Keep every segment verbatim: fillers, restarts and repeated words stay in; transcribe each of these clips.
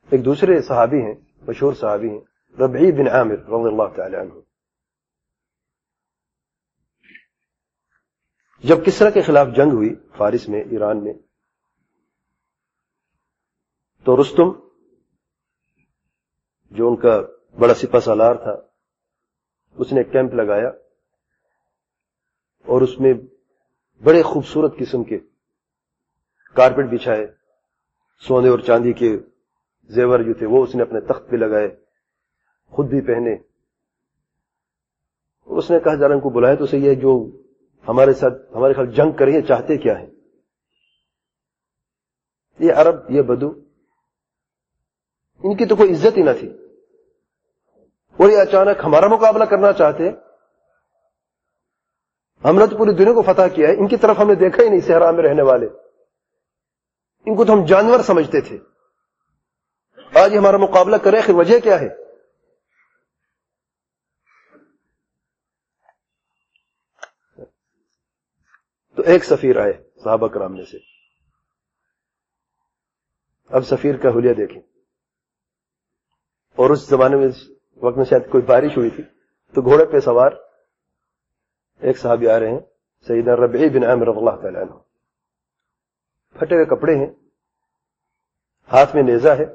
ایک دوسرے صحابی ہیں، مشہور صحابی ہیں، ربعی بن عامر رضی اللہ تعالی عنہ. جب کسرا کے خلاف جنگ ہوئی فارس میں، ایران میں، تو رستم جو ان کا بڑا سپہ سالار تھا، اس نے ایک کیمپ لگایا اور اس میں بڑے خوبصورت قسم کے کارپیٹ بچھائے، سونے اور چاندی کے زیور جو تھے وہ اس نے اپنے تخت پہ لگائے، خود بھی پہنے. اس نے کہا ذرا ان کو بلائے تو صحیح ہے، جو ہمارے ساتھ ہمارے خلاف جنگ کر رہے ہیں چاہتے کیا ہیں؟ یہ عرب، یہ بدو، ان کی تو کوئی عزت ہی نہ تھی، اور یہ اچانک ہمارا مقابلہ کرنا چاہتے. ہم نے تو پوری دنیا کو فتح کیا ہے، ان کی طرف ہم نے دیکھا ہی نہیں صحرا میں رہنے والے، ان کو تو ہم جانور سمجھتے تھے، آج یہ ہمارا مقابلہ کرے، آخر وجہ کیا ہے؟ تو ایک سفیر آئے صحابہ کرام میں سے. اب سفیر کا حلیہ دیکھیں. اور اس زمانے میں، اس وقت میں شاید کوئی بارش ہوئی تھی، تو گھوڑے پہ سوار ایک صحابی آ رہے ہیں، سیدنا ربعی بن عامر رضی اللہ تعالی عنہ. پھٹے ہوئے کپڑے ہیں، ہاتھ میں نیزہ ہے،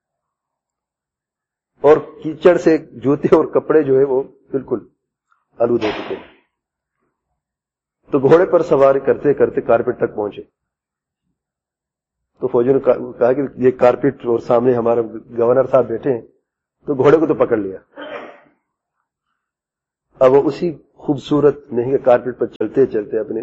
اور کیچڑ سے جوتے اور کپڑے جو ہے وہ بالکل آلود ہو چکے ہیں. تو گھوڑے پر سواری کرتے کرتے کارپیٹ تک پہنچے. تو فوجیوں نے کہا کہ یہ کارپیٹ اور سامنے ہمارے گورنر صاحب بیٹھے ہیں، تو گھوڑے کو تو پکڑ لیا. اب وہ اسی خوبصورت مہنگے کارپیٹ پر چلتے چلتے اپنے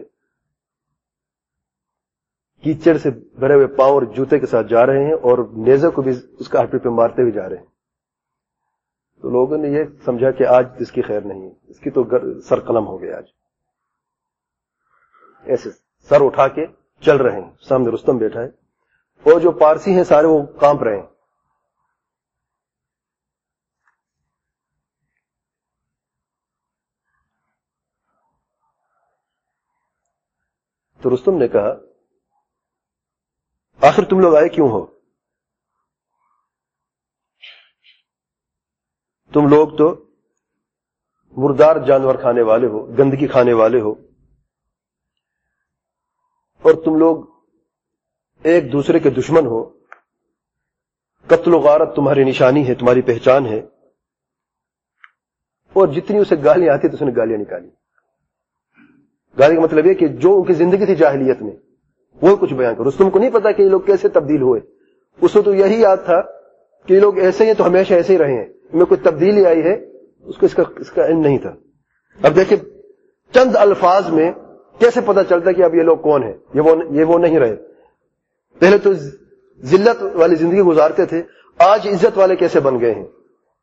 کیچڑ سے بھرے ہوئے پاؤں اور جوتے کے ساتھ جا رہے ہیں، اور نیزے کو بھی اس کارپیٹ پہ مارتے ہوئے جا رہے ہیں. تو لوگوں نے یہ سمجھا کہ آج اس کی خیر نہیں ہے، اس کی تو سر قلم ہو گیا. آج ایسے سر اٹھا کے چل رہے ہیں، سامنے رستم بیٹھا ہے، اور جو پارسی ہیں سارے وہ کانپ رہے ہیں. تو رستم نے کہا آخر تم لوگ آئے کیوں ہو؟ تم لوگ تو مردار جانور کھانے والے ہو، گندگی کھانے والے ہو، اور تم لوگ ایک دوسرے کے دشمن ہو. قتل و غارت تمہاری نشانی ہے، تمہاری پہچان ہے. اور جتنی اسے گالیاں آتی تو اس نے گالیاں نکالی. گالی کا مطلب یہ کہ جو ان کی زندگی تھی جاہلیت میں وہ کچھ بیان کرو. رستم کو نہیں پتا کہ یہ لوگ کیسے تبدیل ہوئے، اس کو تو یہی یاد تھا کہ یہ لوگ ایسے ہیں تو ہمیشہ ایسے ہی رہے ہیں، ان میں کوئی تبدیلی آئی ہے اس کو اس کا اس کا علم نہیں تھا. اب دیکھیں چند الفاظ میں کیسے پتا چلتا کہ اب یہ لوگ کون ہیں، یہ وہ یہ وہ نہیں رہے. پہلے تو ذلت والی زندگی گزارتے تھے، آج عزت والے کیسے بن گئے ہیں.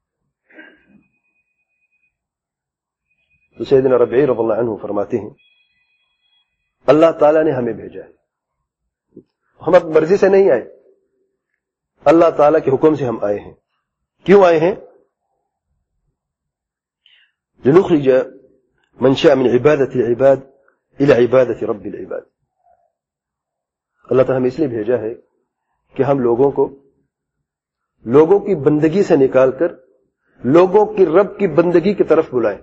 تو سیدنا ربعی رضی اللہ عنہ فرماتے ہیں اللہ تعالیٰ نے ہمیں بھیجا ہے، ہم اپنی مرضی سے نہیں آئے، اللہ تعالیٰ کے حکم سے ہم آئے ہیں. کیوں آئے ہیں؟ لنخرج من شاء من عبادة العباد الى عبادة رب العباد. اللہ تعالیٰ ہمیں اس لیے بھیجا ہے کہ ہم لوگوں کو لوگوں کی بندگی سے نکال کر لوگوں کی رب کی بندگی کی طرف بلائیں.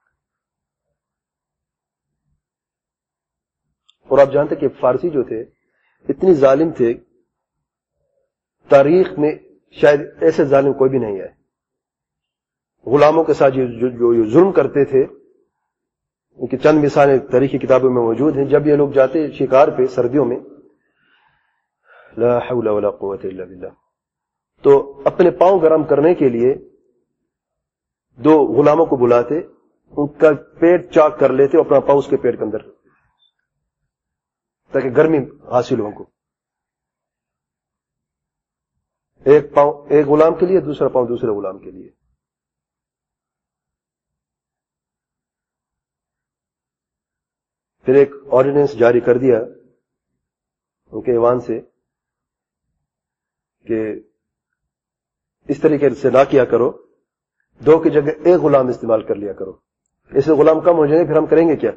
اور آپ جانتے کہ فارسی جو تھے اتنی ظالم تھے، تاریخ میں شاید ایسے ظالم کوئی بھی نہیں ہے. غلاموں کے ساتھ جو, جو, جو ظلم کرتے تھے ان کی چند مثالیں تاریخی کتابوں میں موجود ہیں. جب یہ لوگ جاتے شکار پہ سردیوں میں، لا حول ولا قوت الا باللہ، تو اپنے پاؤں گرم کرنے کے لیے دو غلاموں کو بلاتے، ان کا پیٹ چاک کر لیتے اور اپنا پاؤں اس کے پیٹ کے اندر تاکہ گرمی حاصل ہو کو. ایک پاؤں ایک غلام کے لیے، دوسرا پاؤں دوسرے غلام کے لیے. پھر ایک آرڈیننس جاری کر دیا ان کے ایوان سے کہ اس طریقے سے نہ کیا کرو، دو کی جگہ ایک غلام استعمال کر لیا کرو، اس سے غلام کم ہو جائیں گے، پھر ہم کریں گے کیا؟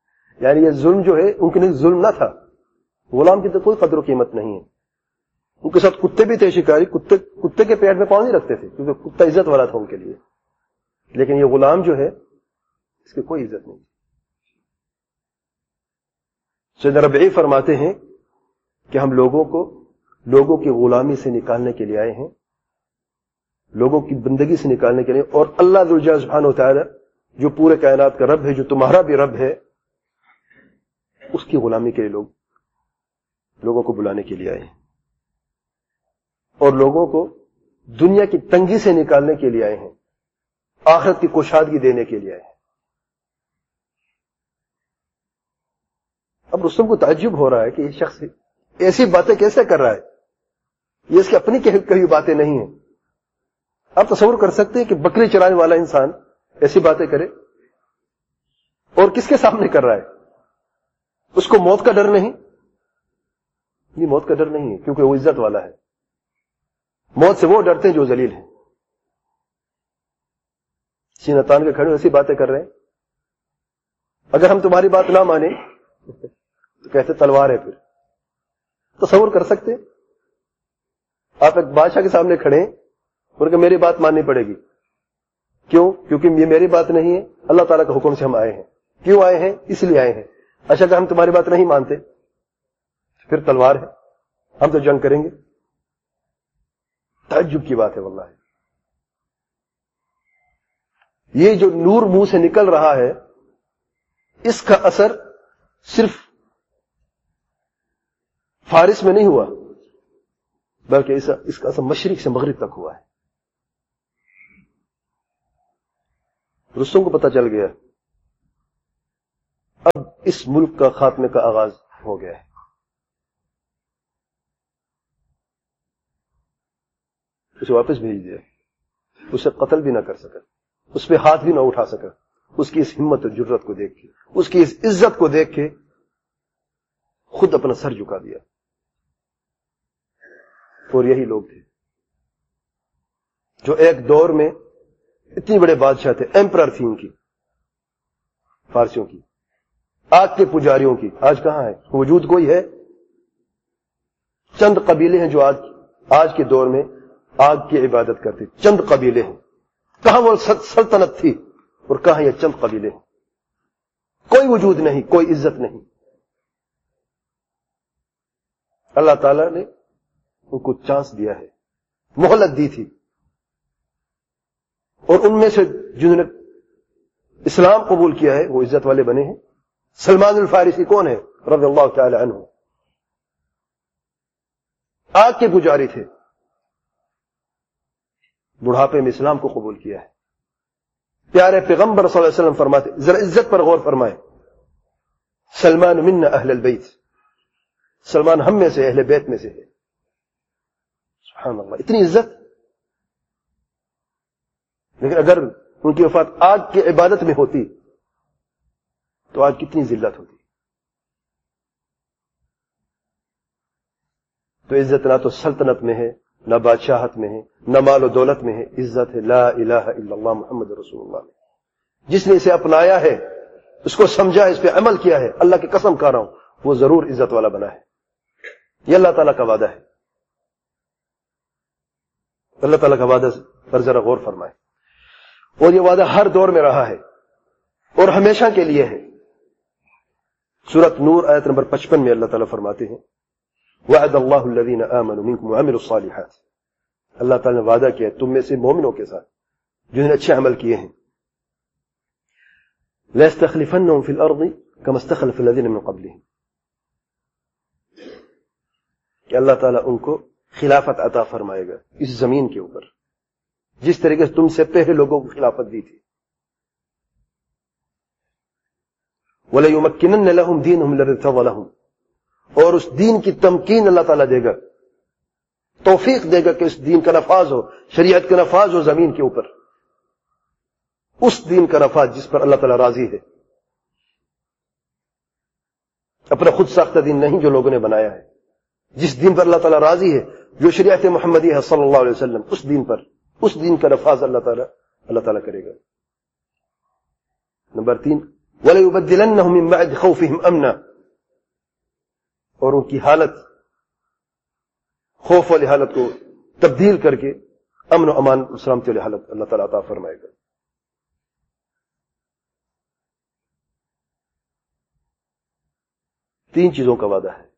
یعنی یہ ظلم جو ہے ان کے لیے ظلم نہ تھا، غلام کی تو کوئی قدر و قیمت نہیں ہے، ان ان کے ساتھ کتے بھی تھے شکاری, کتے کتے کے پیٹ میں پاؤں نہیں رکھتے تھے کیونکہ کتا عزت والا تھا ان کے لیے, لیکن یہ غلام جو ہے اس کی کوئی عزت نہیں. سیدنا ربیعی فرماتے ہیں کہ ہم لوگوں کو لوگوں کی غلامی سے نکالنے کے لیے آئے ہیں, لوگوں کی بندگی سے نکالنے کے لیے, اور اللہ ذو الجلال سبحانہ و تعالی جو پورے کائنات کا رب ہے, جو تمہارا بھی رب ہے, اس کی غلامی کے لیے لوگ لوگوں کو بلانے کے لیے آئے ہیں, اور لوگوں کو دنیا کی تنگی سے نکالنے کے لیے آئے ہیں, آخرت کی کشادگی دینے کے لیے آئے ہیں. اب رستم کو تعجب ہو رہا ہے کہ یہ شخص ایسی باتیں کیسے کر رہا ہے, یہ اس کی اپنی کہی باتیں نہیں ہیں. آپ تصور کر سکتے ہیں کہ بکری چرانے والا انسان ایسی باتیں کرے, اور کس کے سامنے کر رہا ہے؟ اس کو موت کا ڈر نہیں, یہ موت کا ڈر نہیں ہے کیونکہ وہ عزت والا ہے. موت سے وہ ڈرتے ہیں جو ذلیل ہیں. سینہ تان کے کھڑے ایسی باتیں کر رہے ہیں. اگر ہم تمہاری بات نہ مانیں تو کہتے تلوار ہے. پھر تصور کر سکتے, آپ ایک بادشاہ کے سامنے کھڑے ہیں اور کہ میری بات ماننی پڑے گی. کیوں؟ کیونکہ یہ میری بات نہیں ہے, اللہ تعالیٰ کے حکم سے ہم آئے ہیں. کیوں آئے ہیں؟ اس لیے آئے ہیں. اچھا کہ ہم تمہاری بات نہیں مانتے پھر تلوار ہے, ہم تو جنگ کریں گے. تعجب کی بات ہے واللہ. یہ جو نور منہ سے نکل رہا ہے, اس کا اثر صرف فارس میں نہیں ہوا, بلکہ اس کا اثر مشرق سے مغرب تک ہوا ہے. رستم کو پتہ چل گیا اب اس ملک کا خاتمے کا آغاز ہو گیا ہے. اسے واپس بھیج دیا, اسے قتل بھی نہ کر سکا, اس پہ ہاتھ بھی نہ اٹھا سکا. اس کی اس ہمت اور جرت کو دیکھ کے, اس کی اس عزت کو دیکھ کے خود اپنا سر جھکا دیا. اور یہی لوگ تھے جو ایک دور میں اتنی بڑے بادشاہ تھے, ایمپرر تھی ان کی, فارسیوں کی, آگ کے پجاریوں کی. آج کہاں ہے؟ وجود کوئی ہے؟ چند قبیلے ہیں جو آج آج کے دور میں آگ کی عبادت کرتے. چند قبیلے ہیں. کہاں وہ سلطنت تھی اور کہاں یہ چند قبیلے ہیں؟ کوئی وجود نہیں, کوئی عزت نہیں. اللہ تعالیٰ نے ان کو چانس دیا ہے, مہلت دی تھی, اور ان میں سے جنہوں نے اسلام قبول کیا ہے وہ عزت والے بنے ہیں. سلمان الفارسی کون ہے رضی اللہ تعالی عنہ؟ آگ کے پجاری تھے, بڑھاپے میں اسلام کو قبول کیا ہے. پیارے پیغمبر صلی اللہ علیہ وسلم فرماتے, ذرا عزت پر غور فرمائیں, سلمان منا اہل البیت, سلمان ہم میں سے, اہل بیت میں سے ہے. سبحان اللہ, اتنی عزت. لیکن اگر ان کی وفات آگ کی عبادت میں ہوتی تو آج کتنی ذلت ہوتی. تو عزت نہ تو سلطنت میں ہے, نہ بادشاہت میں ہے, نہ مال و دولت میں ہے. عزت ہے لا الہ الا اللہ محمد رسول اللہ میں. جس نے اسے اپنایا ہے, اس کو سمجھا ہے, اس پہ عمل کیا ہے, اللہ کی قسم کھا رہا ہوں وہ ضرور عزت والا بنا ہے. یہ اللہ تعالیٰ کا وعدہ ہے. اللہ تعالیٰ کا وعدہ پر ذرا غور فرمائے. اور یہ وعدہ ہر دور میں رہا ہے اور ہمیشہ کے لیے ہے. سورۃ نور آیت نمبر پچپن میں اللہ تعالیٰ فرماتے ہیں وعد اللہ الذین آمنوا منکم وعملوا الصالحات. اللہ تعالیٰ نے وعدہ کیا ہے تم میں سے مومنوں کے ساتھ جنہوں نے اچھے عمل کیے ہیں. لَيَسْتَخْلِفَنَّهُمْ فِي الْأَرْضِ كَمَا اسْتَخْلَفَ الَّذِينَ مِنْ قَبْلِهِمْ, کہ اللہ تعالیٰ ان کو خلافت عطا فرمائے گا اس زمین کے اوپر جس طریقے سے تم سے پہلے لوگوں کو خلافت دی تھی. وَلَيُمَكِّنَنَّ لَهُمْ دِينُهُمْ الَّذِي ارْتَضَىٰ لَهُمْ, اور اس دین کی تمکین اللہ تعالیٰ دے گا, توفیق دے گا کہ اس دین کا نفاذ ہو, شریعت کا نفاذ ہو زمین کے اوپر. اس دین کا نفاذ جس پر اللہ تعالیٰ راضی ہے, اپنا خود ساختہ دین نہیں جو لوگوں نے بنایا ہے. جس دین پر اللہ تعالیٰ راضی ہے, جو شریعت محمدی ہے صلی اللہ علیہ وسلم, اس دین پر, اس دین کا نفاذ اللہ تعالیٰ اللہ تعالیٰ کرے گا. نمبر تین وَلَيُبَدِّلَنَّهُمْ مِنْ بَعْدِ خَوْفِهِمْ أَمْنًا, اور ان کی حالت خوف والی حالت کو تبدیل کر کے امن و امان و سلامتی والی حالت اللہ تعالیٰ عطا فرمائے گا. تین چیزوں کا وعدہ ہے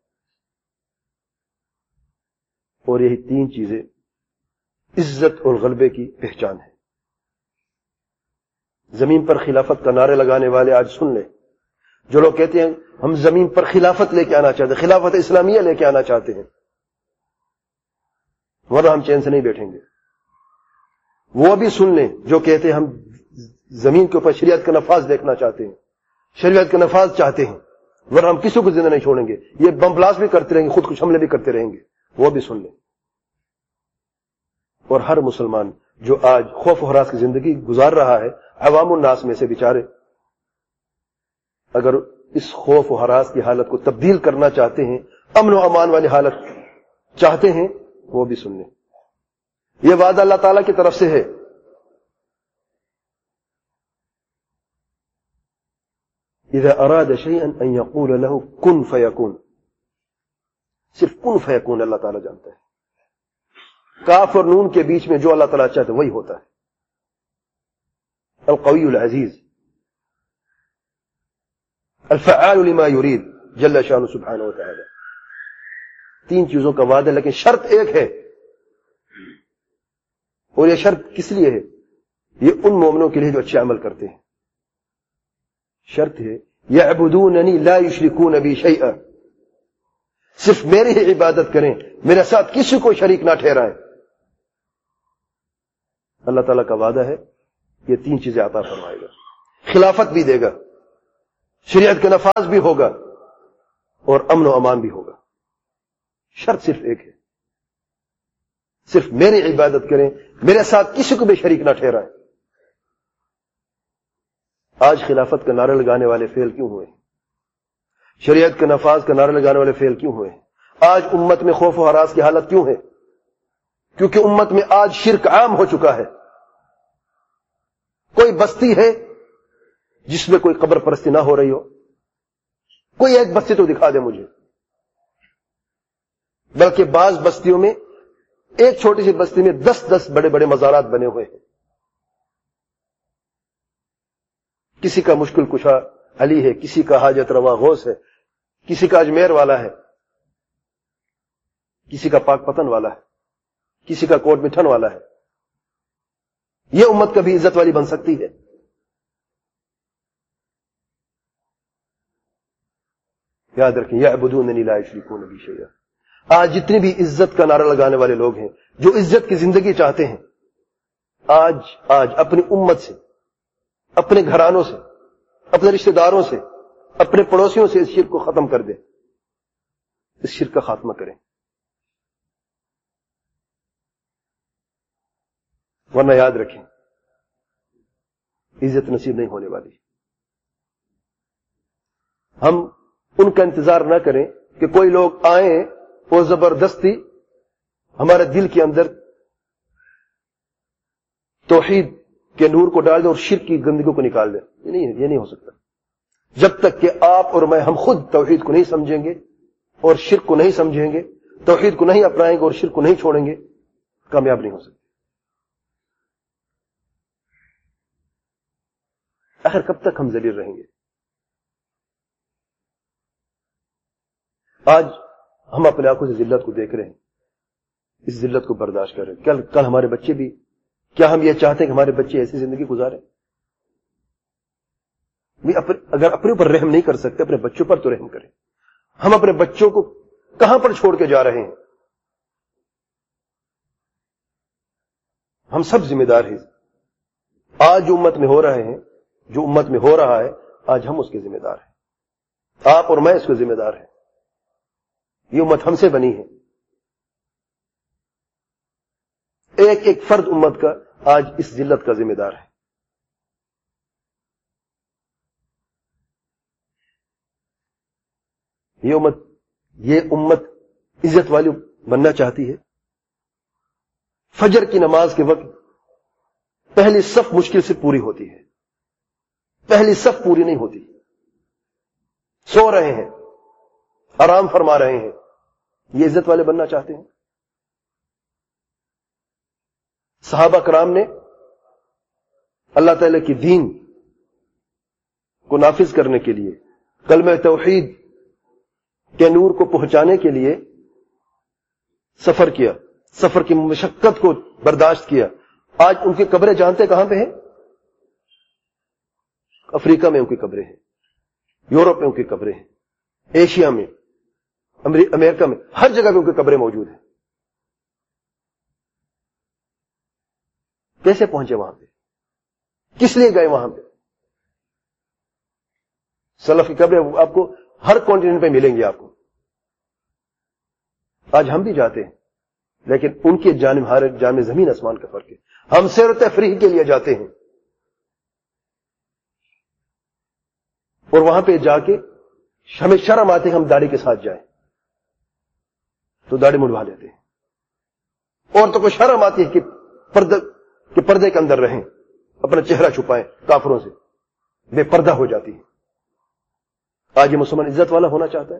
اور یہی تین چیزیں عزت اور غلبے کی پہچان ہے. زمین پر خلافت کا نعرے لگانے والے آج سن لیں. جو لوگ کہتے ہیں ہم زمین پر خلافت لے کے آنا چاہتے ہیں, خلافت اسلامیہ لے کے آنا چاہتے ہیں, ورنہ ہم چین سے نہیں بیٹھیں گے. وہ بھی سن لیں جو کہتے ہیں ہم زمین کے اوپر شریعت کا نفاذ دیکھنا چاہتے ہیں, شریعت کا نفاذ چاہتے ہیں, ورنہ ہم کسی کو زندہ نہیں چھوڑیں گے, یہ بم بلاسٹ بھی کرتے رہیں گے, خود کچھ حملے بھی کرتے رہیں گے. وہ بھی سن لیں. اور ہر مسلمان جو آج خوف و ہراس کی زندگی گزار رہا ہے, عوام الناس میں سے بیچارے, اگر اس خوف و ہراس کی حالت کو تبدیل کرنا چاہتے ہیں, امن و امان والی حالت چاہتے ہیں, وہ بھی سن لیں. یہ وعدہ اللہ تعالیٰ کی طرف سے ہے. اذا اراد شيئا ان يقول له كن فيكون. صرف کن فیکون اللہ تعالیٰ جانتا ہے. کاف اور نون کے بیچ میں جو اللہ تعالیٰ چاہتا ہے وہی ہوتا ہے. القوی العزیز الفعال لما يريد جل شانہ سبحانہ وتعالی. تین چیزوں کا وعدہ, لیکن شرط ایک ہے, اور یہ شرط کس لیے ہے؟ یہ ان مومنوں کے لیے جو اچھے عمل کرتے ہیں. شرط ہے یعبدوننی لا یشرکون بی شیئا, صرف میری ہی عبادت کریں, میرے ساتھ کسی کو شریک نہ ٹھہرائیں. اللہ تعالیٰ کا وعدہ ہے یہ تین چیزیں عطا فرمائے گا. خلافت بھی دے گا, شریعت کا نفاذ بھی ہوگا, اور امن و امان بھی ہوگا. شرط صرف ایک ہے, صرف میری عبادت کریں, میرے ساتھ کسی کو بھی شریک نہ ٹھہرائیں. آج خلافت کا نعرہ لگانے والے فیل کیوں ہوئے؟ شریعت کے نفاذ کا نعرہ لگانے والے فیل کیوں ہوئے؟ آج امت میں خوف و ہراس کی حالت کیوں ہے؟ کیونکہ امت میں آج شرک عام ہو چکا ہے. کوئی بستی ہے جس میں کوئی قبر پرستی نہ ہو رہی ہو؟ کوئی ایک بستی تو دکھا دے مجھے. بلکہ بعض بستیوں میں, ایک چھوٹی سی بستی میں دس دس بڑے بڑے مزارات بنے ہوئے ہیں. کسی کا مشکل کشا علی ہے, کسی کا حاجت روا غوث ہے, کسی کا اجمیر والا ہے, کسی کا پاک پتن والا ہے, کسی کا کوٹ مٹھن والا ہے. یہ امت کبھی عزت والی بن سکتی ہے؟ یاد رکھیں, یعبدوننی لا یشرکون بی شیئا. آج جتنی بھی عزت کا نعرہ لگانے والے لوگ ہیں, جو عزت کی زندگی چاہتے ہیں, آج آج اپنی امت سے, اپنے گھرانوں سے, اپنے رشتہ داروں سے, اپنے پڑوسیوں سے اس شرک کو ختم کر دیں, اس شرک کا خاتمہ کریں, ورنہ یاد رکھیں عزت نصیب نہیں ہونے والی. ہم ان کا انتظار نہ کریں کہ کوئی لوگ آئیں اور زبردستی ہمارے دل کے اندر توحید کے نور کو ڈال دیں اور شرک کی گندگیوں کو نکال دیں. یہ نہیں یہ نہیں ہو سکتا. جب تک کہ آپ اور میں ہم خود توحید کو نہیں سمجھیں گے اور شرک کو نہیں سمجھیں گے, توحید کو نہیں اپنائیں گے اور شرک کو نہیں چھوڑیں گے, کامیاب نہیں ہو سکتے. آخر کب تک ہم ذلیل رہیں گے؟ آج ہم اپنے آنکھوں سے ذلت کو دیکھ رہے ہیں, اس ذلت کو برداشت کر رہے ہیں. کل کل ہمارے بچے بھی, کیا ہم یہ چاہتے ہیں کہ ہمارے بچے ایسی زندگی گزاریں؟ اگر اپنے اوپر رحم نہیں کر سکتے, اپنے بچوں پر تو رحم کریں. ہم اپنے بچوں کو کہاں پر چھوڑ کے جا رہے ہیں؟ ہم سب ذمہ دار ہیں. آج جو امت میں ہو رہے ہیں, جو امت میں ہو رہا ہے, آج ہم اس کے ذمہ دار ہیں. آپ اور میں اس کے ذمہ دار ہیں. یہ امت ہم سے بنی ہے. ایک ایک فرد امت کا آج اس ذلت کا ذمہ دار ہے. یہ امت یہ امت عزت والی بننا چاہتی ہے. فجر کی نماز کے وقت پہلی صف مشکل سے پوری ہوتی ہے, پہلی صف پوری نہیں ہوتی. سو رہے ہیں, آرام فرما رہے ہیں. یہ عزت والے بننا چاہتے ہیں؟ صحابہ کرام نے اللہ تعالی کی دین کو نافذ کرنے کے لیے، کلمہ توحید کے نور کو پہنچانے کے لیے سفر کیا، سفر کی مشقت کو برداشت کیا. آج ان کی قبریں جانتے کہاں پہ ہیں؟ افریقہ میں ان کی قبریں ہیں، یورپ میں ان کی قبریں ہیں، ایشیا میں، امریکہ میں، ہر جگہ پہ ان کی قبریں موجود ہیں. کیسے پہنچے وہاں پہ؟ کس لیے گئے وہاں پہ؟ سلف کی قبریں آپ کو ہر کانٹیننٹ پہ ملیں گی آپ کو. آج ہم بھی جاتے ہیں، لیکن ان کی جانب ہمارے جانب زمین آسمان کا فرق ہے. ہم سیر و تفریح کے لیے جاتے ہیں اور وہاں پہ جا کے ہمیں شرم آتے ہیں ہم داڑھی کے ساتھ جائیں تو داڑھی مڑوا لیتے ہیں. عورتوں کو شرم آتی ہے کہ پردے کہ پردے کے اندر رہیں، اپنا چہرہ چھپائیں کافروں سے، بے پردہ ہو جاتی ہے. آج یہ مسلمان عزت والا ہونا چاہتا ہے.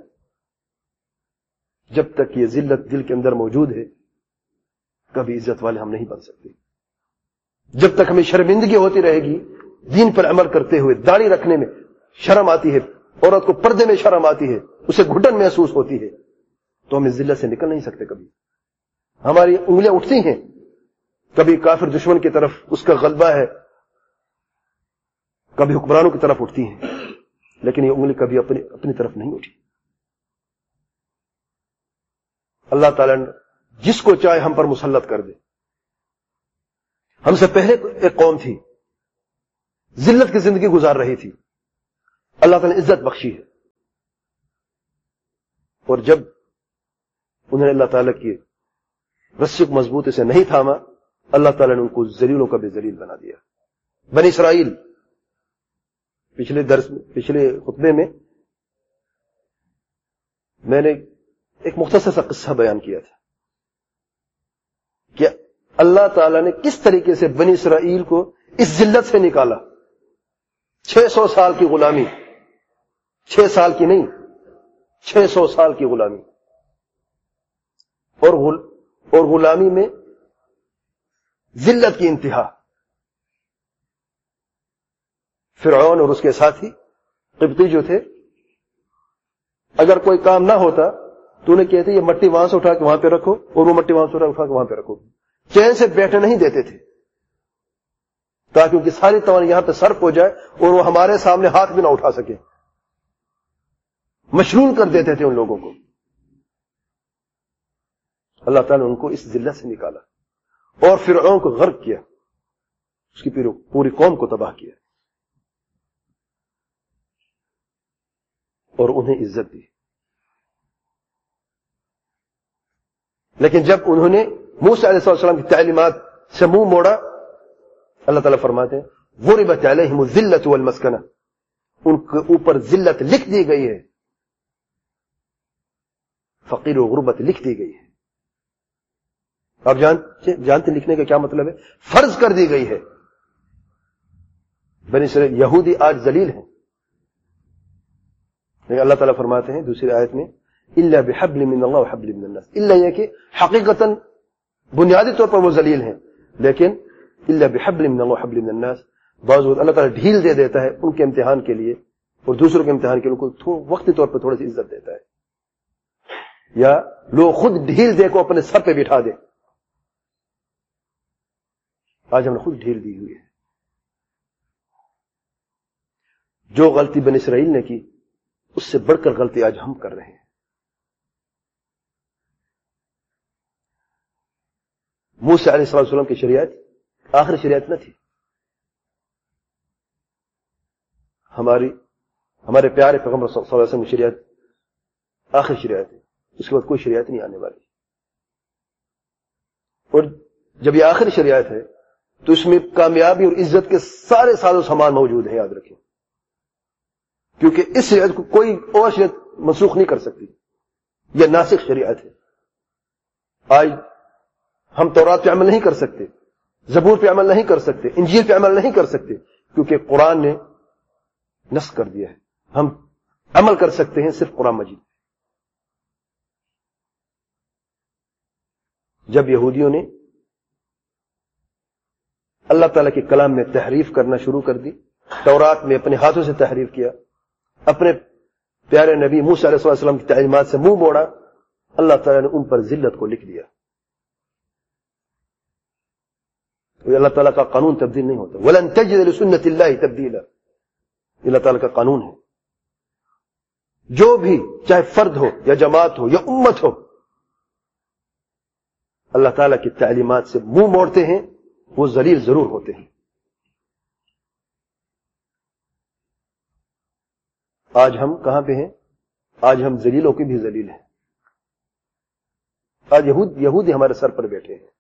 جب تک یہ ذلت دل کے اندر موجود ہے کبھی عزت والے ہم نہیں بن سکتے. جب تک ہمیں شرمندگی ہوتی رہے گی دین پر عمل کرتے ہوئے، داڑھی رکھنے میں شرم آتی ہے، عورت کو پردے میں شرم آتی ہے، اسے گھٹن محسوس ہوتی ہے، تو ہم اس ذلت سے نکل نہیں سکتے. کبھی ہماری انگلیاں اٹھتی ہیں، کبھی کافر دشمن کی طرف اس کا غلبہ ہے، کبھی حکمرانوں کی طرف اٹھتی ہیں، لیکن یہ انگلی کبھی اپنی اپنی طرف نہیں اٹھی. اللہ تعالیٰ نے جس کو چاہے ہم پر مسلط کر دے. ہم سے پہلے ایک قوم تھی ذلت کی زندگی گزار رہی تھی، اللہ تعالیٰ نے عزت بخشی ہے، اور جب انہوں نے اللہ تعالیٰ کی رسی کو مضبوطی سے نہیں تھاما، اللہ تعالیٰ نے ان کو ذلیلوں کا بھی ذلیل بنا دیا. بنی اسرائیل، پچھلے درس میں پچھلے خطبے میں میں نے ایک مختصر سا قصہ بیان کیا تھا کہ اللہ تعالیٰ نے کس طریقے سے بنی اسرائیل کو اس ذلت سے نکالا. چھ سو سال کی غلامی، چھ سال کی نہیں، چھ سو سال کی غلامی، اور غل اور غلامی میں ذلت کی انتہا. فرعون اور اس کے ساتھی قبطی جو تھے، اگر کوئی کام نہ ہوتا تو انہیں کہتے یہ مٹی وہاں سے اٹھا کے وہاں پہ رکھو، اور وہ مٹی وہاں سے اٹھا کے وہاں پہ رکھو. چین سے بیٹھنے نہیں دیتے تھے تاکہ ان کی ساری توان یہاں پہ صرف ہو جائے اور وہ ہمارے سامنے ہاتھ بھی نہ اٹھا سکے. مشلول کر دیتے تھے ان لوگوں کو. اللہ تعالیٰ نے ان کو اس ذلت سے نکالا اور فرعون کو غرق کیا، اس کی پوری قوم کو تباہ کیا اور انہیں عزت دی. لیکن جب انہوں نے موسیٰ علیہ السلام کی تعلیمات سے منہ موڑا، اللہ تعالیٰ فرماتے ہیں ضربت علیہم الذلۃ والمسکنہ، ان کے اوپر ذلت لکھ دی گئی ہے، فقیر و غربت لکھ دی گئی ہے. آپ جانتے جانتے لکھنے کا کیا مطلب ہے؟ فرض کر دی گئی ہے. بنی اسرائیل یہودی آج ذلیل ہیں، لیکن اللہ تعالیٰ فرماتے ہیں دوسری آیت میں الا بحبل من اللہ وحبل من الناس، الا یہ کہ حقیقتاً بنیادی طور پر وہ ذلیل ہیں، لیکن الا بحبل من اللہ وحبل من الناس، بعض وقت اللہ تعالیٰ ڈھیل دے دیتا ہے ان کے امتحان کے لیے اور دوسروں کے امتحان کے لیے ان کو وقتی طور پر تھوڑی سی عزت دیتا ہے، یا لوگ خود ڈھیل دے کو اپنے سر پہ بٹھا دے. آج ہم نے خود ڈھیل دی ہوئی ہے. جو غلطی بنی اسرائیل نے کی اس سے بڑھ کر غلطی آج ہم کر رہے ہیں. موسیٰ علیہ السلام کی شریعت آخری شریعت نہ تھی. ہماری ہمارے پیارے پیغمبر صلی اللہ علیہ وسلم کی شریعت آخری شریعت ہے، اس کے بعد کوئی شریعت نہیں آنے والی. اور جب یہ آخری شریعت ہے تو اس میں کامیابی اور عزت کے سارے ساز و سامان موجود ہیں، یاد رکھیں، کیونکہ اس شریعت کو کوئی اور شریعت منسوخ نہیں کر سکتی. یہ ناسخ شریعت ہے. آج ہم تورات پہ عمل نہیں کر سکتے، زبور پہ عمل نہیں کر سکتے، انجیل پہ عمل نہیں کر سکتے، کیونکہ قرآن نے نسخ کر دیا ہے. ہم عمل کر سکتے ہیں صرف قرآن مجید. جب یہودیوں نے اللہ تعالیٰ کے کلام میں تحریف کرنا شروع کر دی، تورات میں اپنے ہاتھوں سے تحریف کیا، اپنے پیارے نبی موسیٰ علیہ السلام کی تعلیمات سے منہ موڑا، اللہ تعالیٰ نے ان پر ذلت کو لکھ دیا۔ اللہ تعالیٰ کا قانون تبدیل نہیں ہوتا، وَلَن تَجِدَ لِسُنَّةِ اللَّهِ تَبْدِيلًا، اللہ تعالیٰ کا قانون ہے۔ جو بھی چاہے فرد ہو یا جماعت ہو یا امت ہو، اللہ تعالیٰ کی تعلیمات سے منہ موڑتے ہیں، وہ ذلیل ضرور ہوتے ہیں۔ آج ہم کہاں پہ ہیں؟ آج ہم ذلیلوں کی بھی ذلیل ہیں۔ آج یہود یہودی ہمارے سر پر بیٹھے ہیں۔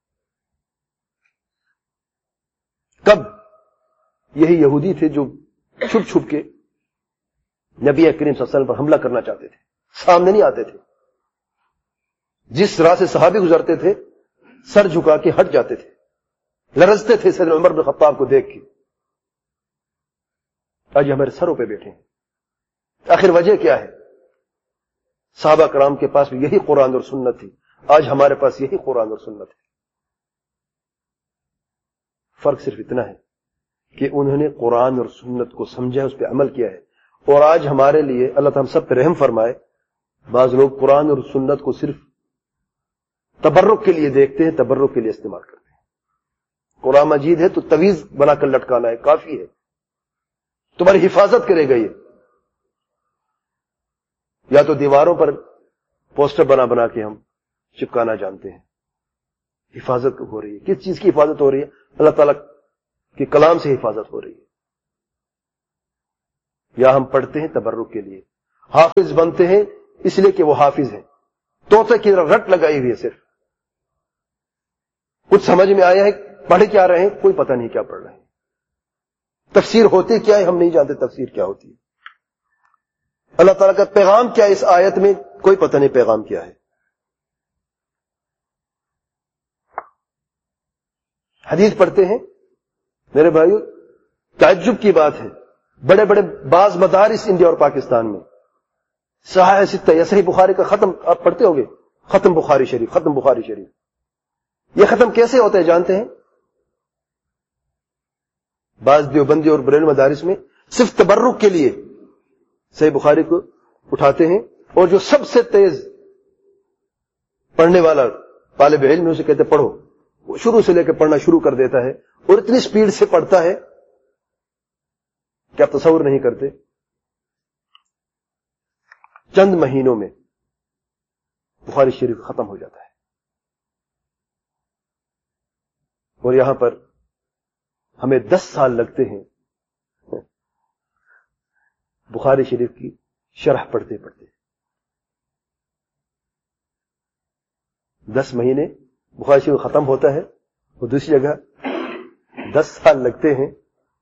کب؟ یہی یہودی تھے جو چھپ چھپ کے نبی کریم صلی اللہ علیہ وسلم پر حملہ کرنا چاہتے تھے، سامنے نہیں آتے تھے۔ جس راہ سے صحابی گزرتے تھے سر جھکا کے ہٹ جاتے تھے، لرزتے تھے سیدنا عمر بن خطاب کو دیکھ کے۔ آج ہمارے سروں پہ بیٹھے ہیں۔ آخر وجہ کیا ہے؟ صحابہ کرام کے پاس بھی یہی قرآن اور سنت تھی، آج ہمارے پاس یہی قرآن اور سنت ہے۔ فرق صرف اتنا ہے کہ انہوں نے قرآن اور سنت کو سمجھا، اس پہ عمل کیا ہے، اور آج ہمارے لیے اللہ تعالیٰ ہم سب پہ رحم فرمائے، بعض لوگ قرآن اور سنت کو صرف تبرک کے لیے دیکھتے ہیں، تبرک کے لیے استعمال کرتے ہیں۔ قرآن مجید ہے تو تویز بنا کر لٹکانا ہے، کافی ہے، تمہاری حفاظت کرے گا یہ۔ یا تو دیواروں پر پوسٹر بنا بنا کے ہم چپکانا جانتے ہیں۔ حفاظت ہو رہی ہے، کس چیز کی حفاظت ہو رہی ہے؟ اللہ تعالیٰ کے کلام سے حفاظت ہو رہی ہے۔ یا ہم پڑھتے ہیں تبرک کے لیے، حافظ بنتے ہیں اس لیے کہ وہ حافظ ہیں، طوطے کی رٹ لگائی ہوئی ہے، صرف کچھ سمجھ میں آیا ہے، پڑھ کیا رہے ہیں کوئی پتہ نہیں کیا پڑھ رہے ہیں، تفسیر ہوتی کیا ہے ہم نہیں جانتے، تفسیر کیا ہوتی ہے، اللہ تعالیٰ کا پیغام کیا ہے اس آیت میں کوئی پتہ نہیں پیغام کیا ہے۔ حدیث پڑھتے ہیں میرے بھائیو، تعجب کی بات ہے، بڑے بڑے بعض مدارس انڈیا اور پاکستان میں صحیح ستہ یا صحیح بخاری کا ختم آپ پڑھتے ہوگے، ختم بخاری شریف، ختم بخاری شریف، یہ ختم کیسے ہوتا ہے جانتے ہیں؟ بعض دیوبندی اور بریلوی مدارس میں صرف تبرک کے لیے صحیح بخاری کو اٹھاتے ہیں، اور جو سب سے تیز پڑھنے والا طالب علم اسے کہتے پڑھو، وہ شروع سے لے کے پڑھنا شروع کر دیتا ہے، اور اتنی سپیڈ سے پڑھتا ہے کہ آپ تصور نہیں کرتے، چند مہینوں میں بخاری شریف ختم ہو جاتا ہے۔ اور یہاں پر ہمیں دس سال لگتے ہیں بخاری شریف کی شرح پڑھتے پڑھتے، دس مہینے بخاری شریف ختم ہوتا ہے، اور دوسری جگہ دس سال لگتے ہیں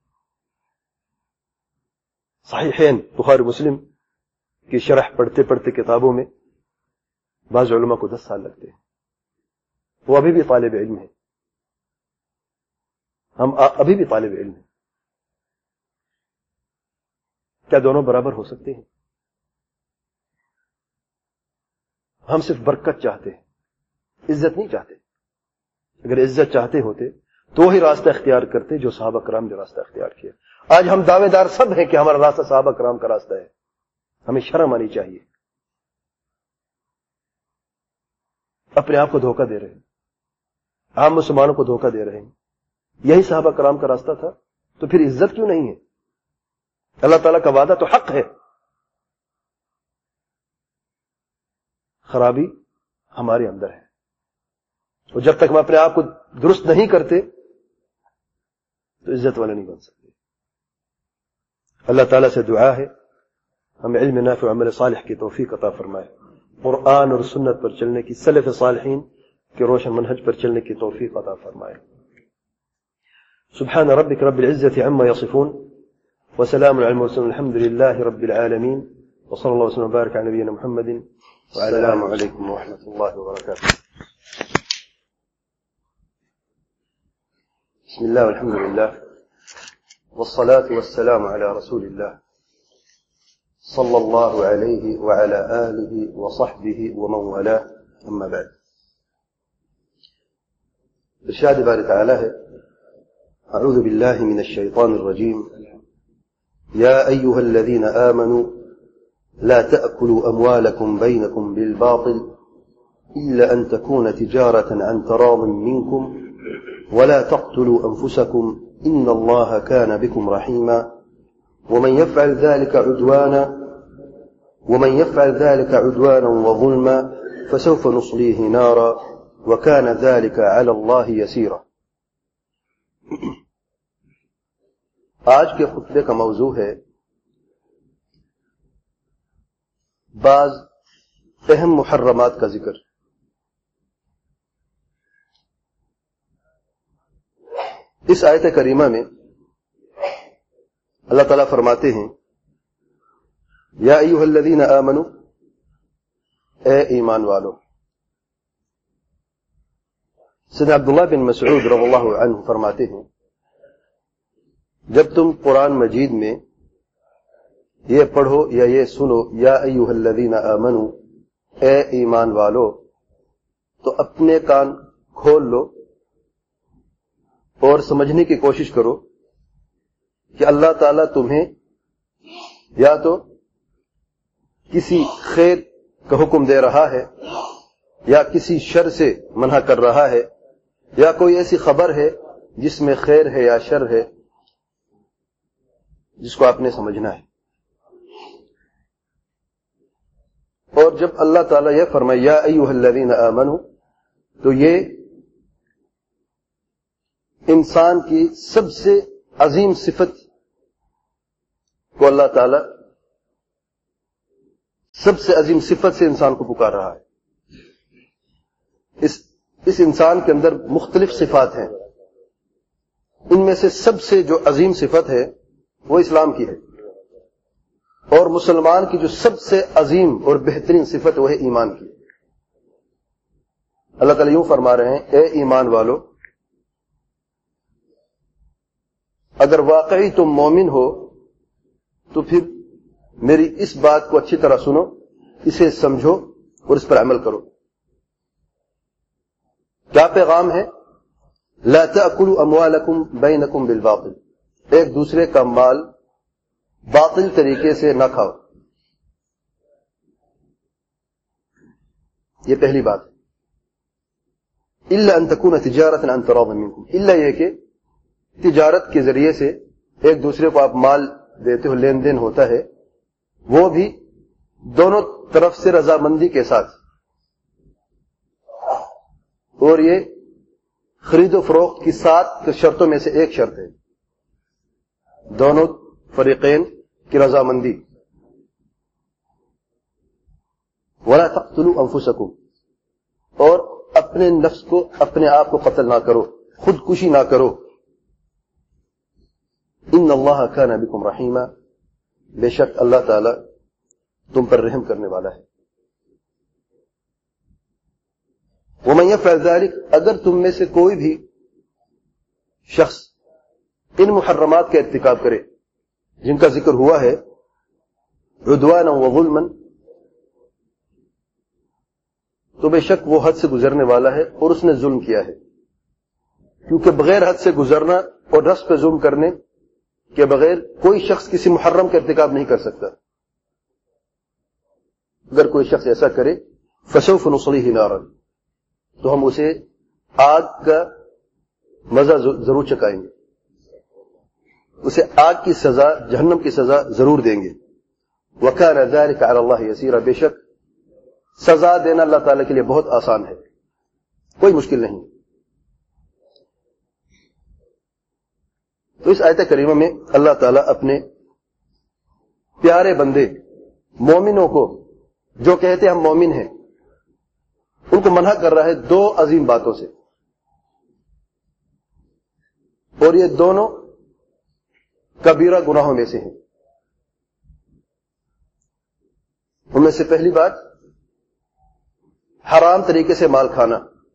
صحیحین بخاری مسلم کی شرح پڑھتے پڑھتے کتابوں میں، بعض علماء کو دس سال لگتے ہیں، وہ ابھی بھی طالب علم ہیں، ہم ابھی بھی طالب علم ہیں۔ کیا دونوں برابر ہو سکتے ہیں؟ ہم صرف برکت چاہتے ہیں، عزت نہیں چاہتے۔ اگر عزت چاہتے ہوتے تو وہی راستہ اختیار کرتے جو صحابہ کرام نے راستہ اختیار کیا۔ آج ہم دعوے دار سب ہیں کہ ہمارا راستہ صحابہ کرام کا راستہ ہے، ہمیں شرم آنی چاہیے، اپنے آپ کو دھوکہ دے رہے ہیں، عام مسلمانوں کو دھوکہ دے رہے ہیں۔ یہی صحابہ کرام کا راستہ تھا تو پھر عزت کیوں نہیں ہے؟ اللہ تعالیٰ کا وعدہ تو حق ہے، خرابی ہمارے اندر ہے، اور جب تک ہم اپنے آپ کو درست نہیں کرتے تو عزت والے نہیں بن سکتے۔ اللہ تعالیٰ سے دعا ہے ہمیں علم نافع و عمل صالح کی توفیق عطا فرمائے، قرآن اور سنت پر چلنے کی، سلف صالحین کے روشن منہج پر چلنے کی توفیق عطا فرمائے۔ سبحان ربك رب العزة عما يصفون وسلام على المرسلين الحمد لله رب العالمين وصلى الله وسلم وبارك على نبينا محمد وعلى السلام عليكم ورحمة الله وبركاته. بسم الله والحمد لله والصلاة والسلام على رسول الله صلى الله عليه وعلى آله وصحبه ومن والاه، أما بعد۔ ارشاد باری تعالی ہے أعوذ بالله من الشيطان الرجيم. يا أيها الذين آمنوا لا تأكلوا أموالكم بينكم بالباطل إلا أن تكون تجارة عن تراض منكم ولا تقتلوا أنفسكم إن الله كان بكم رحيما ومن يفعل ذلك عدوانا ومن يفعل ذلك عدوانا وظلما فسوف نصليه نارا وكان ذلك على الله يسيرا. آج کے خطبے کا موضوع ہے بعض اہم محرمات کا ذکر. اس آیت کریمہ میں اللہ تعالیٰ فرماتے ہیں یا ایھا الذین آمنوا، اے ایمان والو. سیدنا عبداللہ بن مسعود رضی اللہ عنہ فرماتے ہیں جب تم قرآن مجید میں یہ پڑھو یا یہ سنو یا ایھا الذین آمنوا، اے ایمان والو، تو اپنے کان کھول لو اور سمجھنے کی کوشش کرو کہ اللہ تعالیٰ تمہیں یا تو کسی خیر کا حکم دے رہا ہے یا کسی شر سے منع کر رہا ہے یا کوئی ایسی خبر ہے جس میں خیر ہے یا شر ہے جس کو آپ نے سمجھنا ہے. اور جب اللہ تعالیٰ یہ فرمائے یا ایھا الذین آمنوا، تو یہ انسان کی سب سے عظیم صفت کو اللہ تعالیٰ سب سے عظیم صفت سے انسان کو پکار رہا ہے. اس اس انسان کے اندر مختلف صفات ہیں، ان میں سے سب سے جو عظیم صفت ہے وہ اسلام کی ہے، اور مسلمان کی جو سب سے عظیم اور بہترین صفت وہ ہے ایمان کی. اللہ تعالیٰ یوں فرما رہے ہیں اے ایمان والو، اگر واقعی تم مومن ہو تو پھر میری اس بات کو اچھی طرح سنو، اسے سمجھو اور اس پر عمل کرو. کیا پیغام ہے؟ لا تأکلوا اموالکم بینکم بالباطل، ایک دوسرے کا مال باطل طریقے سے نہ کھاؤ. یہ پہلی بات ہے. الا ان تکون تجارۃ عن تراض منکم، الا یہ کہ تجارت کے ذریعے سے ایک دوسرے کو آپ مال دیتے ہو، لین دین ہوتا ہے، وہ بھی دونوں طرف سے رضامندی کے ساتھ. اور یہ خرید و فروخت کی سات شرطوں میں سے ایک شرط ہے، دونوں فریقین کی رضامندی. ولا تقتلوا انفسکم، اور اپنے نفس کو، اپنے آپ کو قتل نہ کرو، خودکشی نہ کرو. ان اللہ کان بکم رحیما، بے شک اللہ تعالی تم پر رحم کرنے والا ہے. ومن یفعل ذلک، اگر تم میں سے کوئی بھی شخص ان محرمات کا ارتکاب کرے جن کا ذکر ہوا ہے، عدوانا و ظلما، تو بے شک وہ حد سے گزرنے والا ہے اور اس نے ظلم کیا ہے. کیونکہ بغیر حد سے گزرنا اور نفس پہ ظلم کرنے کے بغیر کوئی شخص کسی محرم کا ارتکاب نہیں کر سکتا. اگر کوئی شخص ایسا کرے فسوف نصلیہ نارا، تو ہم اسے آگ کا مزہ ضرور چکائیں گے، اسے آگ کی سزا، جہنم کی سزا ضرور دیں گے. وکان ذلک علی اللہ یسیرا، بے شک سزا دینا اللہ تعالیٰ کے لیے بہت آسان ہے، کوئی مشکل نہیں. تو اس آیت کریمہ میں اللہ تعالیٰ اپنے پیارے بندے مومنوں کو، جو کہتے ہم مومن ہیں، ان کو منع کر رہا ہے دو عظیم باتوں سے، اور یہ دونوں کبیرہ گناہوں میں سے ہیں. ان میں سے پہلی بات حرام طریقے سے مال کھانا.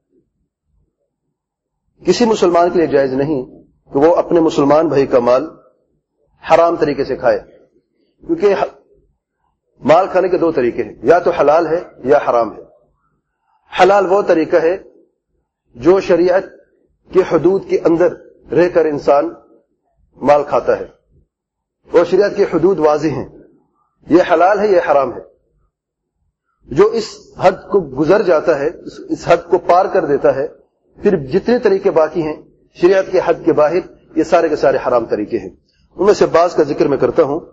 کسی مسلمان کے لیے جائز نہیں کہ وہ اپنے مسلمان بھائی کا مال حرام طریقے سے کھائے، کیونکہ مال کھانے کے دو طریقے ہیں، یا تو حلال ہے یا حرام ہے. حلال وہ طریقہ ہے جو شریعت کے حدود کے اندر रह कर इंसान माल खाता है और शरीयत की हुदूद वाज़िह हैं, ये हलाल है, ये हराम है। जो इस हद को गुजर जाता है, इस हद को पार कर देता है, फिर जितने तरीके बाकी हैं शरीयत के हद के बाहर, ये सारे के सारे हराम तरीके हैं। उनमें से बाज का जिक्र मैं करता हूं,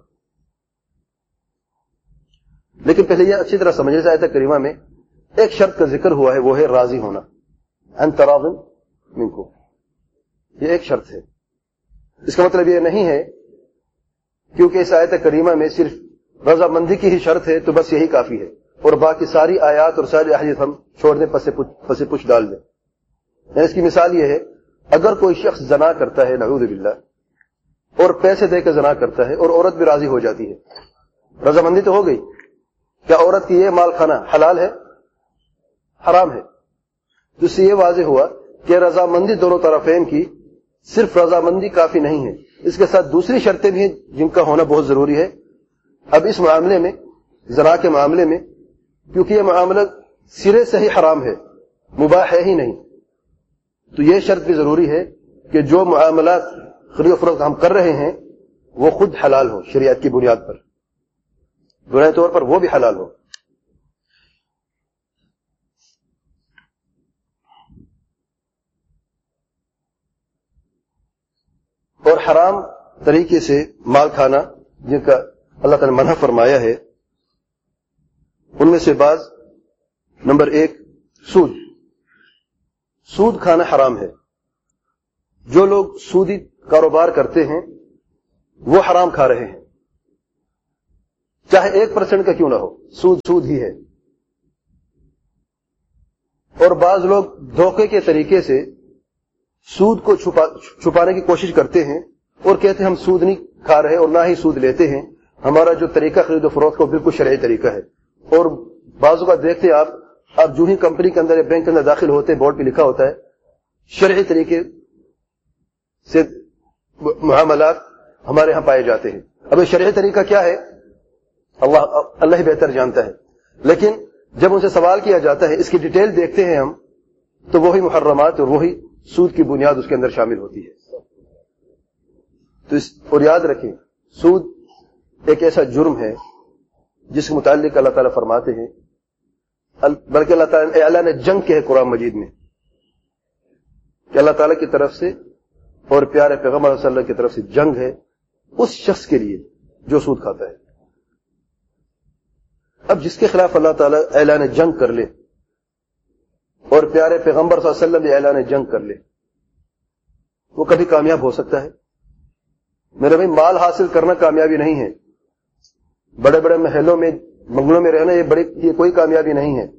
लेकिन पहले यह अच्छी तरह समझने से आयत करीमा में एक शर्त का जिक्र हुआ है, वो है राजी होना, अन तराज़िन मिनकुम। ये एक शर्त है। इसका मतलब ये नहीं है क्योंकि इस आयत करीमा में सिर्फ रजामंदी की ही शर्त है तो बस यही काफी है और बाकी सारी आयात और सारी अहादीस हम छोड़ दें, पसे पुछ, पसे पुछ डाल दें। इसकी मिसाल ये है, अगर कोई शख्स जना करता है नऊज़ु बिल्लाह और पैसे देकर जना करता है और औरत भी राजी हो जाती है, रजामंदी तो हो गई, क्या औरत की ये माल खाना हलाल है, हराम है? तो इससे ये वाज़ेह हुआ कि रजामंदी दोनों तरफेन की, सिर्फ रजामंदी काफी नहीं है, इसके साथ दूसरी शर्तें भी हैं जिनका होना बहुत जरूरी है। अब इस मामले में, ज़ना के मामले में, क्योंकि यह मामला सिरे से ही हराम है, मुबाह है ही नहीं, तो यह शर्त भी जरूरी है कि जो मामला खरीद फरोख्त हम कर रहे हैं वो खुद हलाल हो, शरीयत की बुनियाद पर, बुनियादी तौर पर वो भी हलाल हो। और हराम तरीके से माल खाना जिनका अल्लाह ताला ने मना फरमाया है, उनमें से बाज, नंबर एक, सूद। सूद खाना हराम है। जो लोग सूदी कारोबार करते हैं वो हराम खा रहे हैं, चाहे एक परसेंट का क्यों ना हो, सूद सूद ही है। और बाज लोग धोखे के तरीके से सूद को छुपा छुपाने की कोशिश करते हैं और कहते हैं हम सूद नहीं खा रहे और ना ही सूद लेते हैं, हमारा जो तरीका खरीदो फरोख्त का बिल्कुल शरई तरीका है। और बाजू का देखते हैं आप आप जो ही कंपनी के अंदर या बैंक के अंदर दाखिल होते हैं, बोर्ड पे लिखा होता है शरई तरीके से मुआमलात हमारे यहां पाए जाते हैं। अब ये शरई तरीका क्या है अल्लाह अल्लाह ही बेहतर जानता है, लेकिन जब उनसे सवाल किया जाता है, इसकी डिटेल देखते हैं हम, तो वही मुहर्रमात और वही सूद की बुनियाद उसके अंदर शामिल होती है। तो इस और याद रखें, सूद एक ऐसा जुर्म है जिसके मुताल्लिक अल्लाह ताला फरमाते हैं, बल्कि अल्लाह ताला अल्लाह ने जंग की है कुरान मजीद में कि अल्लाह ताला की तरफ से और प्यारे पैगंबर सल्लल्लाहु अलैहि वसल्लम की तरफ से जंग है उस शख्स के लिए जो सूद खाता है। अब जिसके खिलाफ अल्लाह ताला ऐलान जंग कर ले और प्यारे पैगंबर सल्लल्लाहु अलैहि वसल्लम भी ऐलान जंग कर ले, वो कभी कामयाब हो सकता है? मेरे भाई, माल हासिल करना कामयाबी नहीं है, बड़े बड़े महलों में बंगलों में रहना ये बड़ी ये कोई कामयाबी नहीं है,